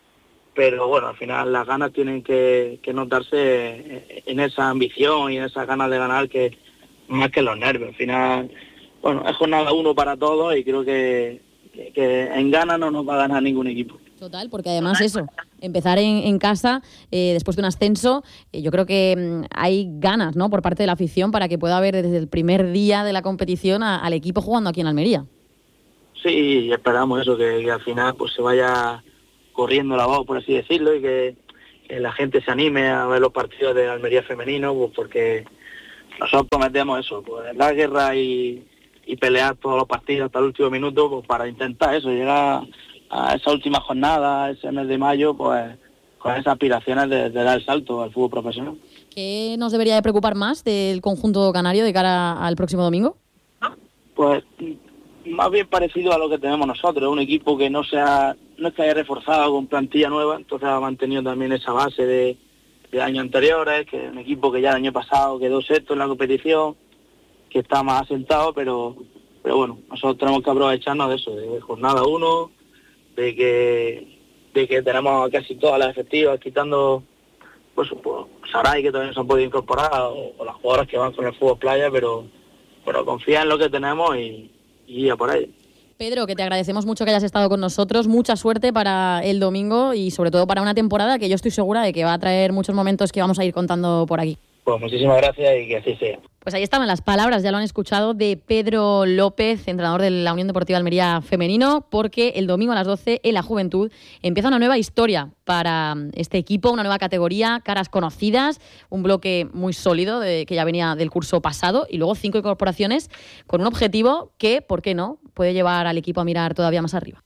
pero bueno, al final las ganas tienen que, que notarse en esa ambición y en esas ganas de ganar, que más que los nervios. Al final, bueno, es jornada uno para todos y creo que, que, que en ganas no nos va a ganar ningún equipo. Total, porque además eso, empezar en, en casa eh, después de un ascenso, eh, yo creo que mm, hay ganas, ¿no?, por parte de la afición para que pueda haber desde el primer día de la competición a, al equipo jugando aquí en Almería. Sí, esperamos eso, que, que al final pues se vaya corriendo la voz, por así decirlo, y que, que la gente se anime a ver los partidos de Almería femenino, pues porque nosotros prometemos eso, pues la guerra y, y pelear todos los partidos hasta el último minuto, pues para intentar eso, llegar a esa última jornada, ese mes de mayo, pues con esas aspiraciones de, de dar el salto al fútbol profesional. ¿Qué nos debería de preocupar más del conjunto canario de cara al próximo domingo? Pues más bien parecido a lo que tenemos nosotros, un equipo que no sea, no es que haya reforzado con plantilla nueva, entonces ha mantenido también esa base de, de años anteriores, que es un equipo que ya el año pasado quedó sexto en la competición, que está más asentado, pero pero bueno, nosotros tenemos que aprovecharnos de eso, de jornada uno, de que de que tenemos casi todas las efectivas, quitando pues, pues Saray, que todavía no se han podido incorporar, o, o las jugadoras que van con el fútbol playa, pero pero confía en lo que tenemos y, y a por ahí. Pedro, que te agradecemos mucho que hayas estado con nosotros, mucha suerte para el domingo y sobre todo para una temporada que yo estoy segura de que va a traer muchos momentos que vamos a ir contando por aquí. Pues muchísimas gracias y que así sea. Pues ahí estaban las palabras, ya lo han escuchado, de Pedro López, entrenador de la Unión Deportiva Almería Femenino, porque el domingo a las doce en la Juventud empieza una nueva historia para este equipo, una nueva categoría, caras conocidas, un bloque muy sólido de, que ya venía del curso pasado y luego cinco incorporaciones con un objetivo que, ¿por qué no?, puede llevar al equipo a mirar todavía más arriba.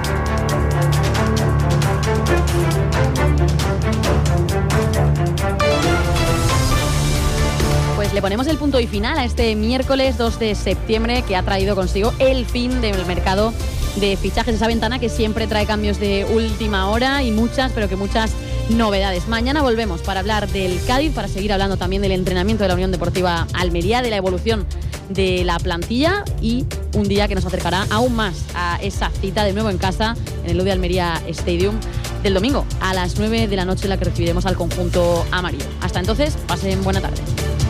Pues le ponemos el punto y final a este miércoles dos de septiembre, que ha traído consigo el fin del mercado de fichajes, esa ventana que siempre trae cambios de última hora y muchas, pero que muchas novedades. Mañana volvemos para hablar del Cádiz, para seguir hablando también del entrenamiento de la Unión Deportiva Almería, de la evolución de la plantilla y un día que nos acercará aún más a esa cita de nuevo en casa en el Ludi Almería Stadium del domingo a las nueve de la noche, en la que recibiremos al conjunto amarillo. Hasta entonces, pasen buena tarde.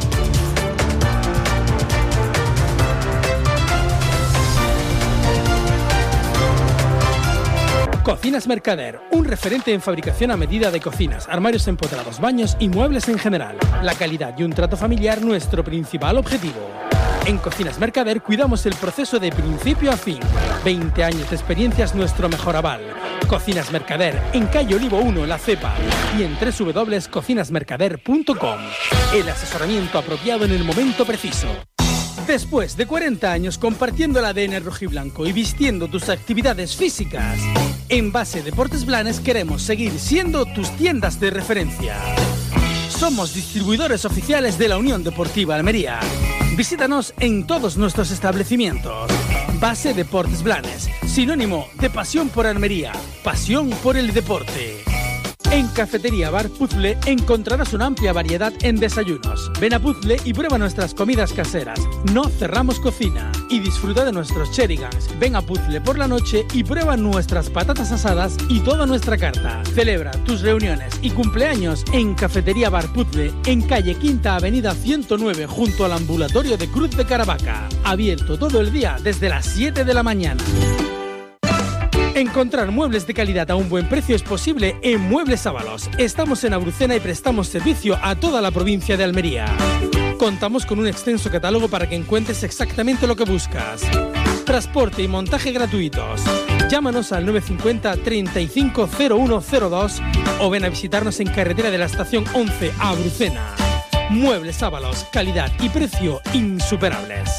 Cocinas Mercader, un referente en fabricación a medida de cocinas, armarios empotrados, baños y muebles en general. La calidad y un trato familiar, nuestro principal objetivo. En Cocinas Mercader cuidamos el proceso de principio a fin. veinte años de experiencia es nuestro mejor aval. Cocinas Mercader, en calle Olivo uno, La Cepa, y en doble u doble u doble u punto cocinas mercader punto com. El asesoramiento apropiado en el momento preciso. Después de cuarenta años compartiendo el A D N rojiblanco y vistiendo tus actividades físicas, en Base Deportes Blanes queremos seguir siendo tus tiendas de referencia. Somos distribuidores oficiales de la Unión Deportiva Almería. Visítanos en todos nuestros establecimientos. Base Deportes Blanes, sinónimo de pasión por Almería, pasión por el deporte. En Cafetería Bar Puzzle encontrarás una amplia variedad en desayunos. Ven a Puzzle y prueba nuestras comidas caseras. No cerramos cocina. Y disfruta de nuestros cherigans. Ven a Puzzle por la noche y prueba nuestras patatas asadas y toda nuestra carta. Celebra tus reuniones y cumpleaños en Cafetería Bar Puzzle, en calle Quinta Avenida ciento nueve, junto al ambulatorio de Cruz de Caravaca. Abierto todo el día desde las siete de la mañana. Encontrar muebles de calidad a un buen precio es posible en Muebles Ábalos. Estamos en Abrucena y prestamos servicio a toda la provincia de Almería. Contamos con un extenso catálogo para que encuentres exactamente lo que buscas. Transporte y montaje gratuitos. Llámanos al nueve cinco cero, treinta y cinco cero uno cero dos o ven a visitarnos en carretera de la estación once a Abrucena. Muebles Ábalos, calidad y precio insuperables.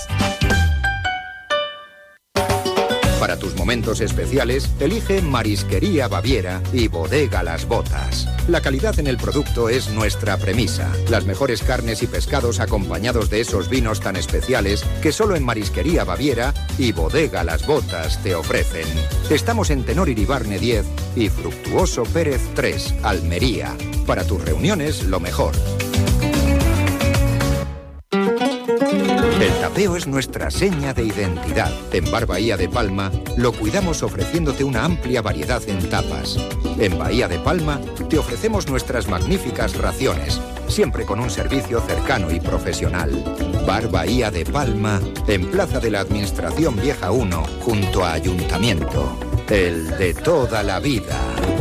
Para tus momentos especiales, elige Marisquería Baviera y Bodega Las Botas. La calidad en el producto es nuestra premisa. Las mejores carnes y pescados acompañados de esos vinos tan especiales que solo en Marisquería Baviera y Bodega Las Botas te ofrecen. Estamos en Tenor Iribarne diez y Fructuoso Pérez tres, Almería. Para tus reuniones, lo mejor. El tapeo es nuestra seña de identidad. En Bar Bahía de Palma lo cuidamos ofreciéndote una amplia variedad en tapas. En Bahía de Palma te ofrecemos nuestras magníficas raciones, siempre con un servicio cercano y profesional. Bar Bahía de Palma, en Plaza de la Administración Vieja uno, junto a Ayuntamiento. El de toda la vida.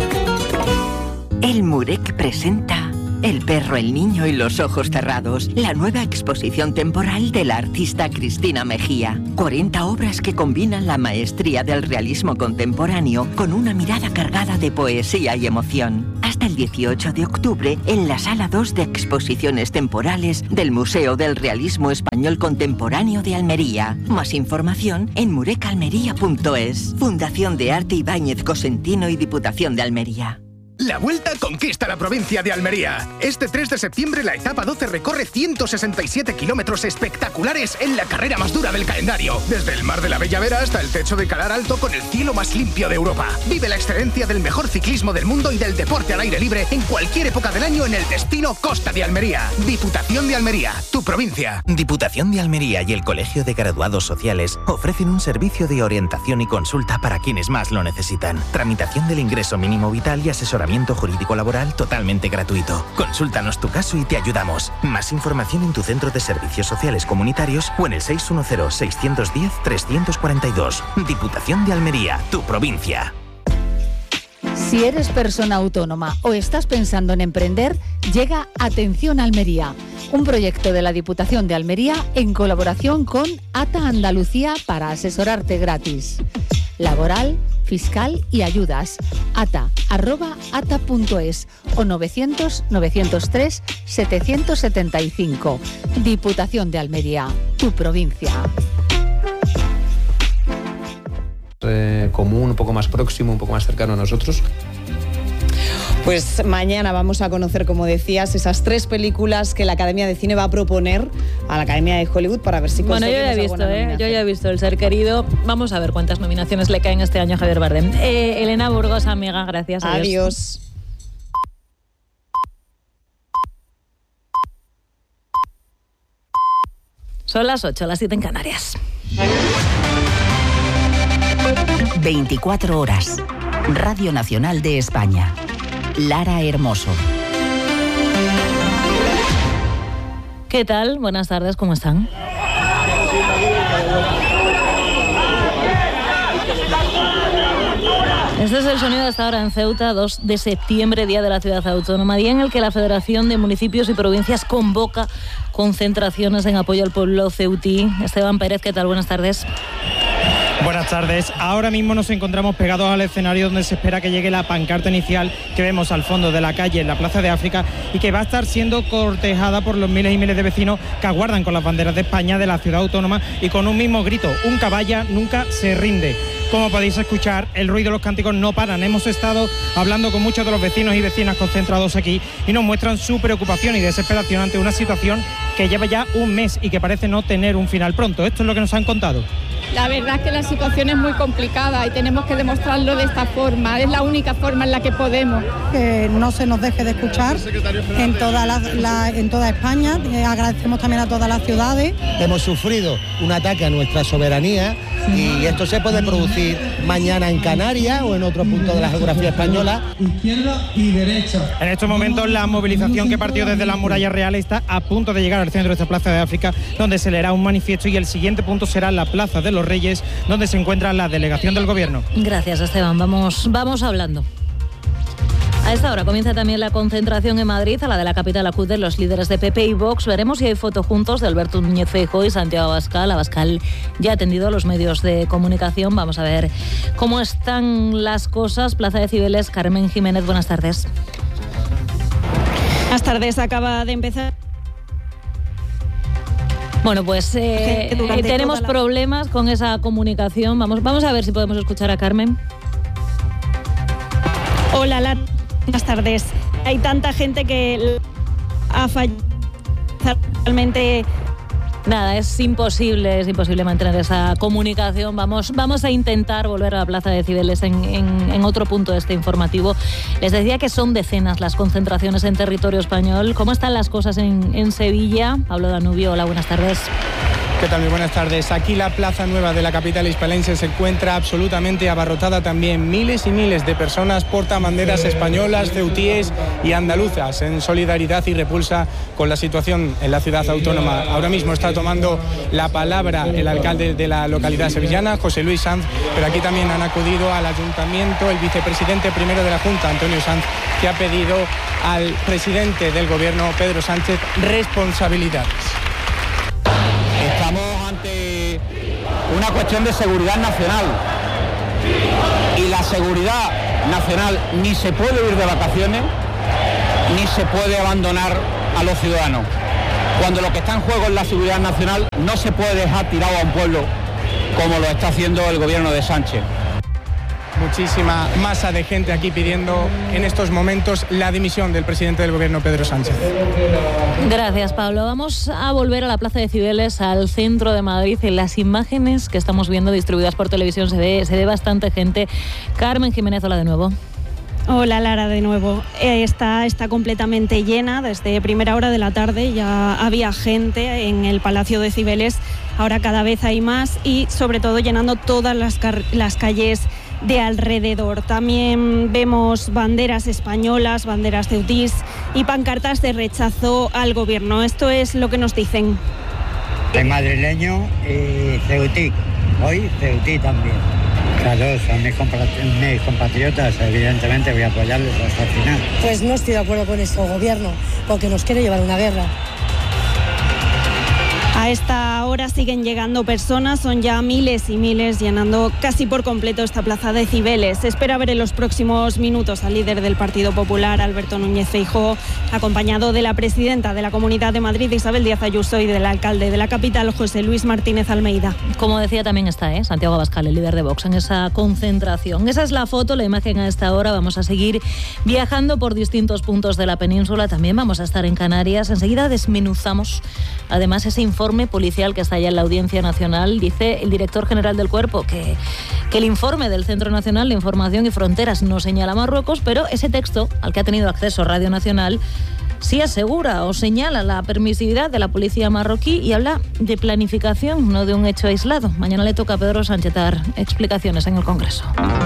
El Murek presenta El perro, el niño y los ojos cerrados, la nueva exposición temporal de la artista Cristina Mejía. cuarenta obras que combinan la maestría del realismo contemporáneo con una mirada cargada de poesía y emoción. Hasta el dieciocho de octubre en la Sala dos de Exposiciones Temporales del Museo del Realismo Español Contemporáneo de Almería. Más información en murecalmería punto es. Fundación de Arte Ibáñez Cosentino y Diputación de Almería. La Vuelta conquista la provincia de Almería. Este tres de septiembre la etapa doce recorre ciento sesenta y siete kilómetros espectaculares en la carrera más dura del calendario. Desde el Mar de la Bella Vera hasta el techo de Calar Alto con el cielo más limpio de Europa. Vive la excelencia del mejor ciclismo del mundo y del deporte al aire libre en cualquier época del año en el destino Costa de Almería. Diputación de Almería, tu provincia. Diputación de Almería y el Colegio de Graduados Sociales ofrecen un servicio de orientación y consulta para quienes más lo necesitan. Tramitación del ingreso mínimo vital y asesoramiento jurídico laboral totalmente gratuito. Consúltanos tu caso y te ayudamos. Más información en tu centro de servicios sociales comunitarios o en el seis uno cero, seis uno cero, tres cuatro dos. Diputación de Almería, tu provincia. Si eres persona autónoma o estás pensando en emprender, llega Atención Almería, un proyecto de la Diputación de Almería en colaboración con ATA Andalucía para asesorarte gratis. Laboral, fiscal y ayudas. ata arroba ata punto es o novecientos, novecientos tres, setecientos setenta y cinco. Diputación de Almería, tu provincia. Eh, común, un poco más próximo, un poco más cercano a nosotros. Pues mañana vamos a conocer, como decías, esas tres películas que la Academia de Cine va a proponer a la Academia de Hollywood para ver si bueno, conseguimos yo ya he visto, ¿eh? Yo ya he visto El Ser Querido. Vamos a ver cuántas nominaciones le caen este año a Javier Bardem. Eh, Elena Burgos, amiga, gracias. Adiós. Adiós. Son las ocho, las siete en Canarias. veinticuatro horas. Radio Nacional de España. Lara Hermoso. ¿Qué tal? Buenas tardes, ¿cómo están? Este es el sonido de esta hora en Ceuta, dos de septiembre, Día de la Ciudad Autónoma, día en el que la Federación de Municipios y Provincias convoca concentraciones en apoyo al pueblo ceutí. Esteban Pérez, ¿qué tal? Buenas tardes. Buenas tardes. Ahora mismo nos encontramos pegados al escenario donde se espera que llegue la pancarta inicial que vemos al fondo de la calle en la Plaza de África y que va a estar siendo cortejada por los miles y miles de vecinos que aguardan con las banderas de España de la ciudad autónoma y con un mismo grito: un caballa nunca se rinde. Como podéis escuchar, el ruido de los cánticos no paran. Hemos estado hablando con muchos de los vecinos y vecinas concentrados aquí y nos muestran su preocupación y desesperación ante una situación que lleva ya un mes y que parece no tener un final pronto. Esto es lo que nos han contado. La verdad es que la situación es muy complicada y tenemos que demostrarlo de esta forma. Es la única forma en la que podemos. Que no se nos deje de escuchar en toda, la, la, en toda España. Eh, agradecemos también a todas las ciudades. Hemos sufrido un ataque a nuestra soberanía y esto se puede producir mañana en Canarias o en otro punto de la geografía española. Izquierda y derecha. En estos momentos la movilización que partió desde la Muralla Real está a punto de llegar al centro de esta Plaza de África, donde se leerá un manifiesto y el siguiente punto será la Plaza de los Reyes, donde se encuentra la delegación del Gobierno. Gracias, Esteban. Vamos, vamos hablando. A esta hora comienza también la concentración en Madrid. A la de la capital acuden los líderes de P P y Vox. Veremos si hay foto juntos de Alberto Núñez Feijóo y Santiago Abascal. Abascal ya ha atendido a los medios de comunicación. Vamos a ver cómo están las cosas. Plaza de Cibeles, Carmen Jiménez, buenas tardes. Buenas tardes, acaba de empezar. Bueno, pues eh, eh, tenemos la... problemas con esa comunicación. Vamos, vamos a ver si podemos escuchar a Carmen. Hola, Lara. Buenas tardes. Hay tanta gente que ha fallado realmente. Nada, es imposible, es imposible mantener esa comunicación. Vamos, vamos a intentar volver a la Plaza de Cibeles en, en, en otro punto de este informativo. Les decía que son decenas las concentraciones en territorio español. ¿Cómo están las cosas en, en Sevilla? Pablo Danubio, hola, buenas tardes. ¿Qué tal? Muy buenas tardes. Aquí la Plaza Nueva de la capital hispalense se encuentra absolutamente abarrotada también. Miles y miles de personas portan banderas españolas, ceutíes y andaluzas en solidaridad y repulsa con la situación en la ciudad autónoma. Ahora mismo está tomando la palabra el alcalde de la localidad sevillana, José Luis Sanz, pero aquí también han acudido al ayuntamiento el vicepresidente primero de la Junta, Antonio Sanz, que ha pedido al presidente del gobierno, Pedro Sánchez, responsabilidades. Estamos ante una cuestión de seguridad nacional y la seguridad nacional ni se puede ir de vacaciones ni se puede abandonar a los ciudadanos. Cuando lo que está en juego es la seguridad nacional, no se puede dejar tirado a un pueblo como lo está haciendo el gobierno de Sánchez. Muchísima masa de gente aquí pidiendo en estos momentos la dimisión del presidente del gobierno, Pedro Sánchez. Gracias, Pablo. Vamos a volver a la Plaza de Cibeles, al centro de Madrid. En las imágenes que estamos viendo distribuidas por televisión se ve, se ve bastante gente. Carmen Jiménez, hola de nuevo. Hola Lara, de nuevo. Está, está completamente llena. Desde primera hora de la tarde ya había gente en el Palacio de Cibeles. Ahora cada vez hay más y sobre todo llenando todas las, las calles de alrededor. También vemos banderas españolas, banderas ceutís y pancartas de rechazo al gobierno. Esto es lo que nos dicen. Soy madrileño y ceutí. Hoy ceutí también. Claro, son mis compatriotas, mis compatriotas, evidentemente voy a apoyarles hasta el final. Pues no estoy de acuerdo con este gobierno, porque nos quiere llevar a una guerra. A esta hora siguen llegando personas, son ya miles y miles llenando casi por completo esta plaza de Cibeles. Se espera ver en los próximos minutos al líder del Partido Popular, Alberto Núñez Feijóo, acompañado de la presidenta de la Comunidad de Madrid, Isabel Díaz Ayuso, y del alcalde de la capital, José Luis Martínez Almeida. Como decía, también está ¿eh? Santiago Abascal, el líder de Vox, en esa concentración. Esa es la foto, la imagen a esta hora. Vamos a seguir viajando por distintos puntos de la península. También vamos a estar en Canarias. Enseguida desmenuzamos además ese informe policial que está ya en la Audiencia Nacional. Dice el director general del Cuerpo que, que el informe del Centro Nacional de Información y Fronteras no señala a Marruecos, pero ese texto al que ha tenido acceso Radio Nacional sí asegura o señala la permisividad de la policía marroquí y habla de planificación, no de un hecho aislado. Mañana le toca a Pedro Sánchez dar explicaciones en el Congreso.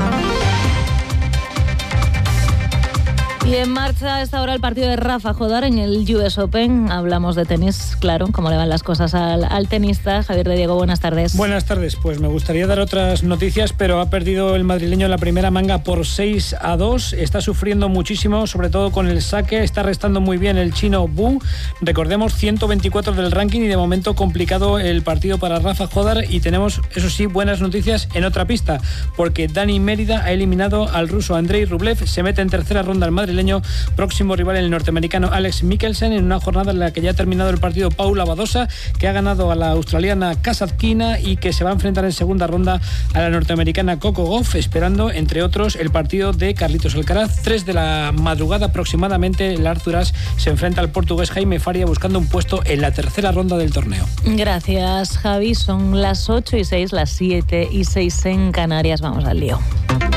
Y en marcha a esta hora el partido de Rafa Jodar en el U S Open. Hablamos de tenis, claro, cómo le van las cosas al, al tenista. Javier de Diego, buenas tardes. Buenas tardes, pues me gustaría dar otras noticias, pero ha perdido el madrileño la primera manga por seis a dos. Está sufriendo muchísimo, sobre todo con el saque. Está restando muy bien el chino Bu. Recordemos, ciento veinticuatro del ranking y de momento complicado el partido para Rafa Jodar. Y tenemos, eso sí, buenas noticias en otra pista, porque Dani Mérida ha eliminado al ruso Andrei Rublev. Se mete en tercera ronda al madrileño. Próximo rival el norteamericano Alex Mikkelsen, en una jornada en la que ya ha terminado el partido Paula Badosa, que ha ganado a la australiana Kasatkina y que se va a enfrentar en segunda ronda a la norteamericana Coco Gauff, esperando, entre otros, el partido de Carlitos Alcaraz. Tres de la madrugada aproximadamente, el Arthur Ashe se enfrenta al portugués Jaime Faria buscando un puesto en la tercera ronda del torneo. Gracias, Javi. Son las ocho y seis, las siete y seis en Canarias. Vamos al lío.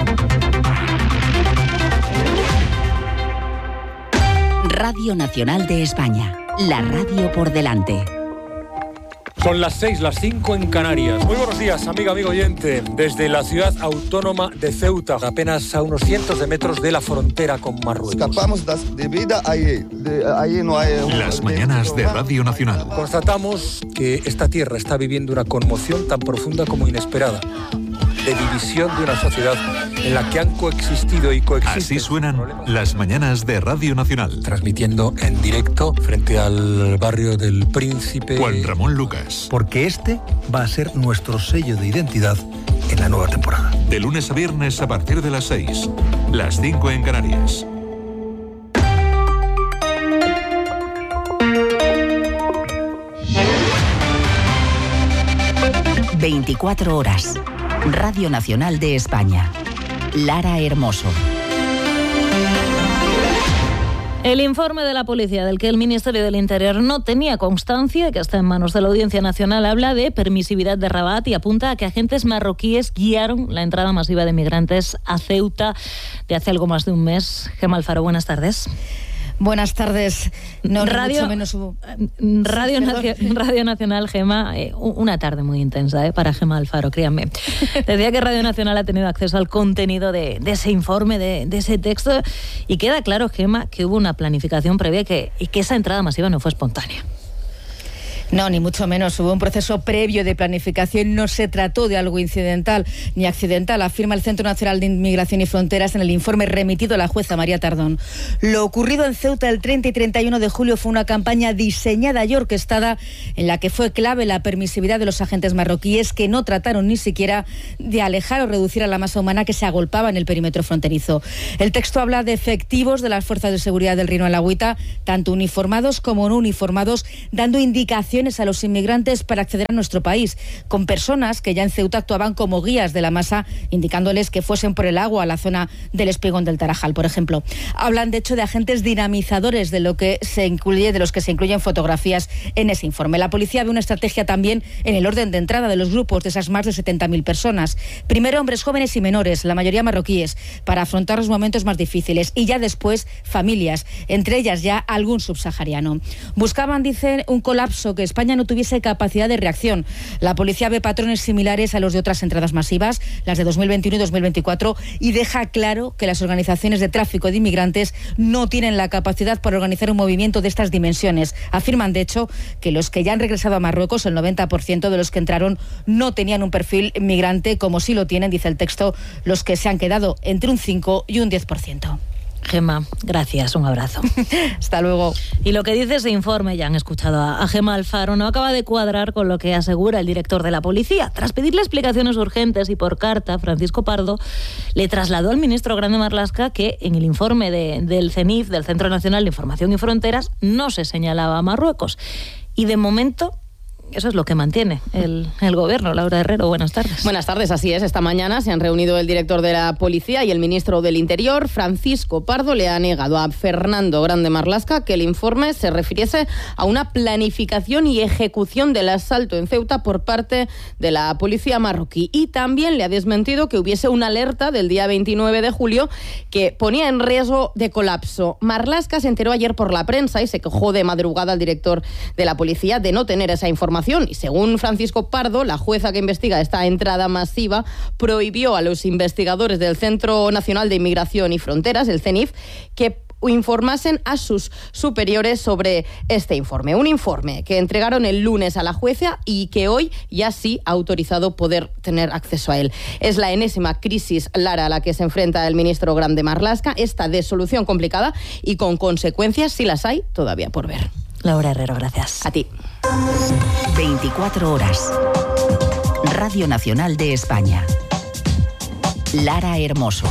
Radio Nacional de España, la radio por delante. Son las seis, las cinco en Canarias. Muy buenos días, amiga, amigo oyente. Desde la ciudad autónoma de Ceuta, apenas a unos cientos de metros de la frontera con Marruecos. Escapamos de vida ahí. De, ahí no hay... Las mañanas de Radio Nacional. Constatamos que esta tierra está viviendo una conmoción tan profunda como inesperada, de división de una sociedad en la que han coexistido y coexisten. Así suenan las mañanas de Radio Nacional. Transmitiendo en directo frente al barrio del Príncipe. Juan Ramón Lucas. Porque este va a ser nuestro sello de identidad en la nueva temporada. De lunes a viernes a partir de las seis, las cinco en Canarias. veinticuatro horas. Radio Nacional de España. Lara Hermoso. El informe de la policía del que el Ministerio del Interior no tenía constancia, que está en manos de la Audiencia Nacional, habla de permisividad de Rabat y apunta a que agentes marroquíes guiaron la entrada masiva de migrantes a Ceuta de hace algo más de un mes. Gemma Alfaro, buenas tardes. Buenas tardes. No, Radio, mucho menos hubo. Radio, Sí, Nacio- Radio Nacional, Gema, eh, una tarde muy intensa eh, para Gema Alfaro, créanme. Decía que Radio Nacional ha tenido acceso al contenido de, de ese informe, de, de ese texto, y queda claro, Gema, que hubo una planificación previa y que, y que esa entrada masiva no fue espontánea. No, ni mucho menos. Hubo un proceso previo de planificación. No se trató de algo incidental ni accidental, afirma el Centro Nacional de Inmigración y Fronteras en el informe remitido a la jueza María Tardón. Lo ocurrido en Ceuta el treinta y treinta y uno de julio fue una campaña diseñada y orquestada en la que fue clave la permisividad de los agentes marroquíes, que no trataron ni siquiera de alejar o reducir a la masa humana que se agolpaba en el perímetro fronterizo. El texto habla de efectivos de las fuerzas de seguridad del Reino Alagüita, tanto uniformados como no uniformados, dando indicaciones a los inmigrantes para acceder a nuestro país, con personas que ya en Ceuta actuaban como guías de la masa, indicándoles que fuesen por el agua a la zona del Espigón del Tarajal, por ejemplo. Hablan, de hecho, de agentes dinamizadores, de lo que se incluye, de los que se incluyen fotografías en ese informe. La policía ve una estrategia también en el orden de entrada de los grupos de esas más de setenta mil personas. Primero, hombres jóvenes y menores, la mayoría marroquíes, para afrontar los momentos más difíciles, y ya después familias, entre ellas ya algún subsahariano. Buscaban, dicen, un colapso, que España no tuviese capacidad de reacción. La policía ve patrones similares a los de otras entradas masivas, las de dos mil veintiuno y dos mil veinticuatro, y deja claro que las organizaciones de tráfico de inmigrantes no tienen la capacidad para organizar un movimiento de estas dimensiones. Afirman, de hecho, que los que ya han regresado a Marruecos, el noventa por ciento de los que entraron, no tenían un perfil migrante, como sí lo tienen, dice el texto, los que se han quedado entre un cinco y un diez por ciento. Gema, gracias, un abrazo. Hasta luego. Y lo que dice ese informe, ya han escuchado a, a Gema Alfaro, no acaba de cuadrar con lo que asegura el director de la policía. Tras pedirle explicaciones urgentes y por carta, Francisco Pardo le trasladó al ministro Grande Marlaska que en el informe de, del CENIF, del Centro Nacional de Información y Fronteras, no se señalaba a Marruecos. Y de momento, eso es lo que mantiene el, el gobierno. Laura Herrero, buenas tardes. Buenas tardes, así es. Esta mañana se han reunido el director de la Policía y el ministro del Interior. Francisco Pardo le ha negado a Fernando Grande Marlaska que el informe se refiriese a una planificación y ejecución del asalto en Ceuta por parte de la policía marroquí. Y también le ha desmentido que hubiese una alerta del día veintinueve de julio que ponía en riesgo de colapso. Marlaska se enteró ayer por la prensa y se quejó de madrugada al director de la Policía de no tener esa información. Y según Francisco Pardo, la jueza que investiga esta entrada masiva prohibió a los investigadores del Centro Nacional de Inmigración y Fronteras, el CENIF, que informasen a sus superiores sobre este informe. Un informe que entregaron el lunes a la jueza y que hoy ya sí ha autorizado poder tener acceso a él. Es la enésima crisis, Lara, a la que se enfrenta el ministro Grande Marlaska, esta de solución complicada y con consecuencias, si las hay, todavía por ver. Laura Herrero, gracias. A ti. veinticuatro horas. Radio Nacional de España. Lara Hermoso.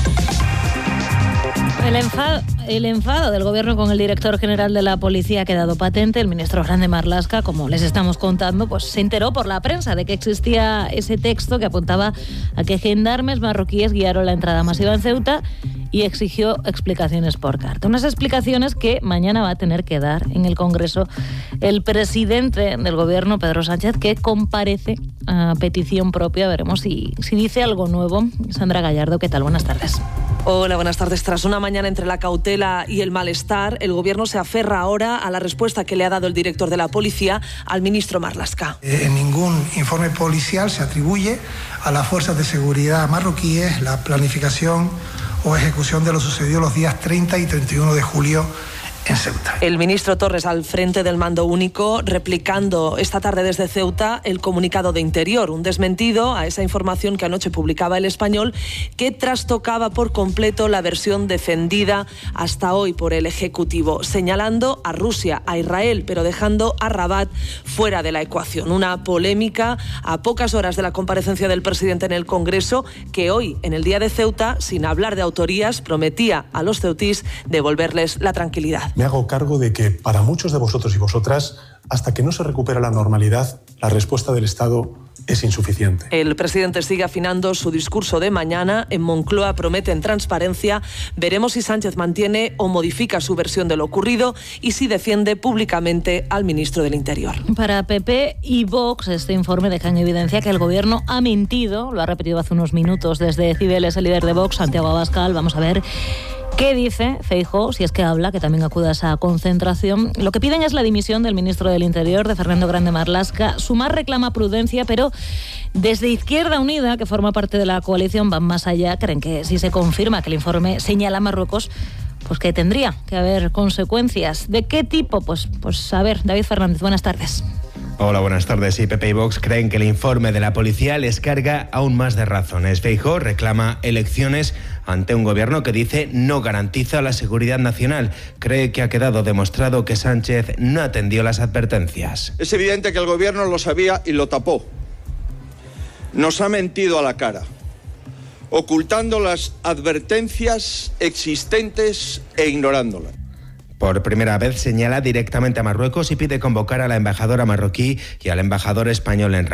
El enfado, el enfado del gobierno con el director general de la policía ha quedado patente. El ministro Grande Marlaska, como les estamos contando, pues se enteró por la prensa de que existía ese texto que apuntaba a que gendarmes marroquíes guiaron la entrada masiva en Ceuta y exigió explicaciones por carta. Unas explicaciones que mañana va a tener que dar en el Congreso el presidente del gobierno, Pedro Sánchez, que comparece a petición propia. Veremos si, si dice algo nuevo. Sandra Gallardo, ¿qué tal? Buenas tardes. Hola, buenas tardes. Tras una mañana entre la cautela y el malestar, el Gobierno se aferra ahora a la respuesta que le ha dado el director de la Policía al ministro Marlaska. En ningún informe policial se atribuye a las fuerzas de seguridad marroquíes la planificación o ejecución de lo sucedido los días treinta y treinta y uno de julio en Ceuta. El ministro Torres al frente del mando único, replicando esta tarde desde Ceuta el comunicado de Interior, un desmentido a esa información que anoche publicaba El Español, que trastocaba por completo la versión defendida hasta hoy por el Ejecutivo, señalando a Rusia, a Israel, pero dejando a Rabat fuera de la ecuación. Una polémica a pocas horas de la comparecencia del presidente en el Congreso, que hoy, en el día de Ceuta, sin hablar de autorías, prometía a los ceutís devolverles la tranquilidad. Me hago cargo de que para muchos de vosotros y vosotras, hasta que no se recupera la normalidad, la respuesta del Estado es insuficiente. El presidente sigue afinando su discurso de mañana. En Moncloa prometen transparencia. Veremos si Sánchez mantiene o modifica su versión de lo ocurrido y si defiende públicamente al ministro del Interior. Para P P y Vox, este informe deja en evidencia que el gobierno ha mentido. Lo ha repetido hace unos minutos desde Cibeles el líder de Vox, Santiago Abascal. Vamos a ver ¿Qué dice Feijóo, si es que habla, que también acude a esa concentración? Lo que piden es la dimisión del ministro del Interior, de Fernando Grande Marlaska. Sumar reclama prudencia, pero desde Izquierda Unida, que forma parte de la coalición, van más allá. Creen que si se confirma que el informe señala a Marruecos, pues que tendría que haber consecuencias. ¿De qué tipo? Pues, pues a ver, David Fernández, buenas tardes. Hola, buenas tardes. Sí, P P y Vox creen que el informe de la policía les carga aún más de razones. Feijóo reclama elecciones ante un gobierno que dice no garantiza la seguridad nacional. Cree que ha quedado demostrado que Sánchez no atendió las advertencias. Es evidente que el gobierno lo sabía y lo tapó. Nos ha mentido a la cara, ocultando las advertencias existentes e ignorándolas. Por primera vez señala directamente a Marruecos y pide convocar a la embajadora marroquí y al embajador español en Rabat.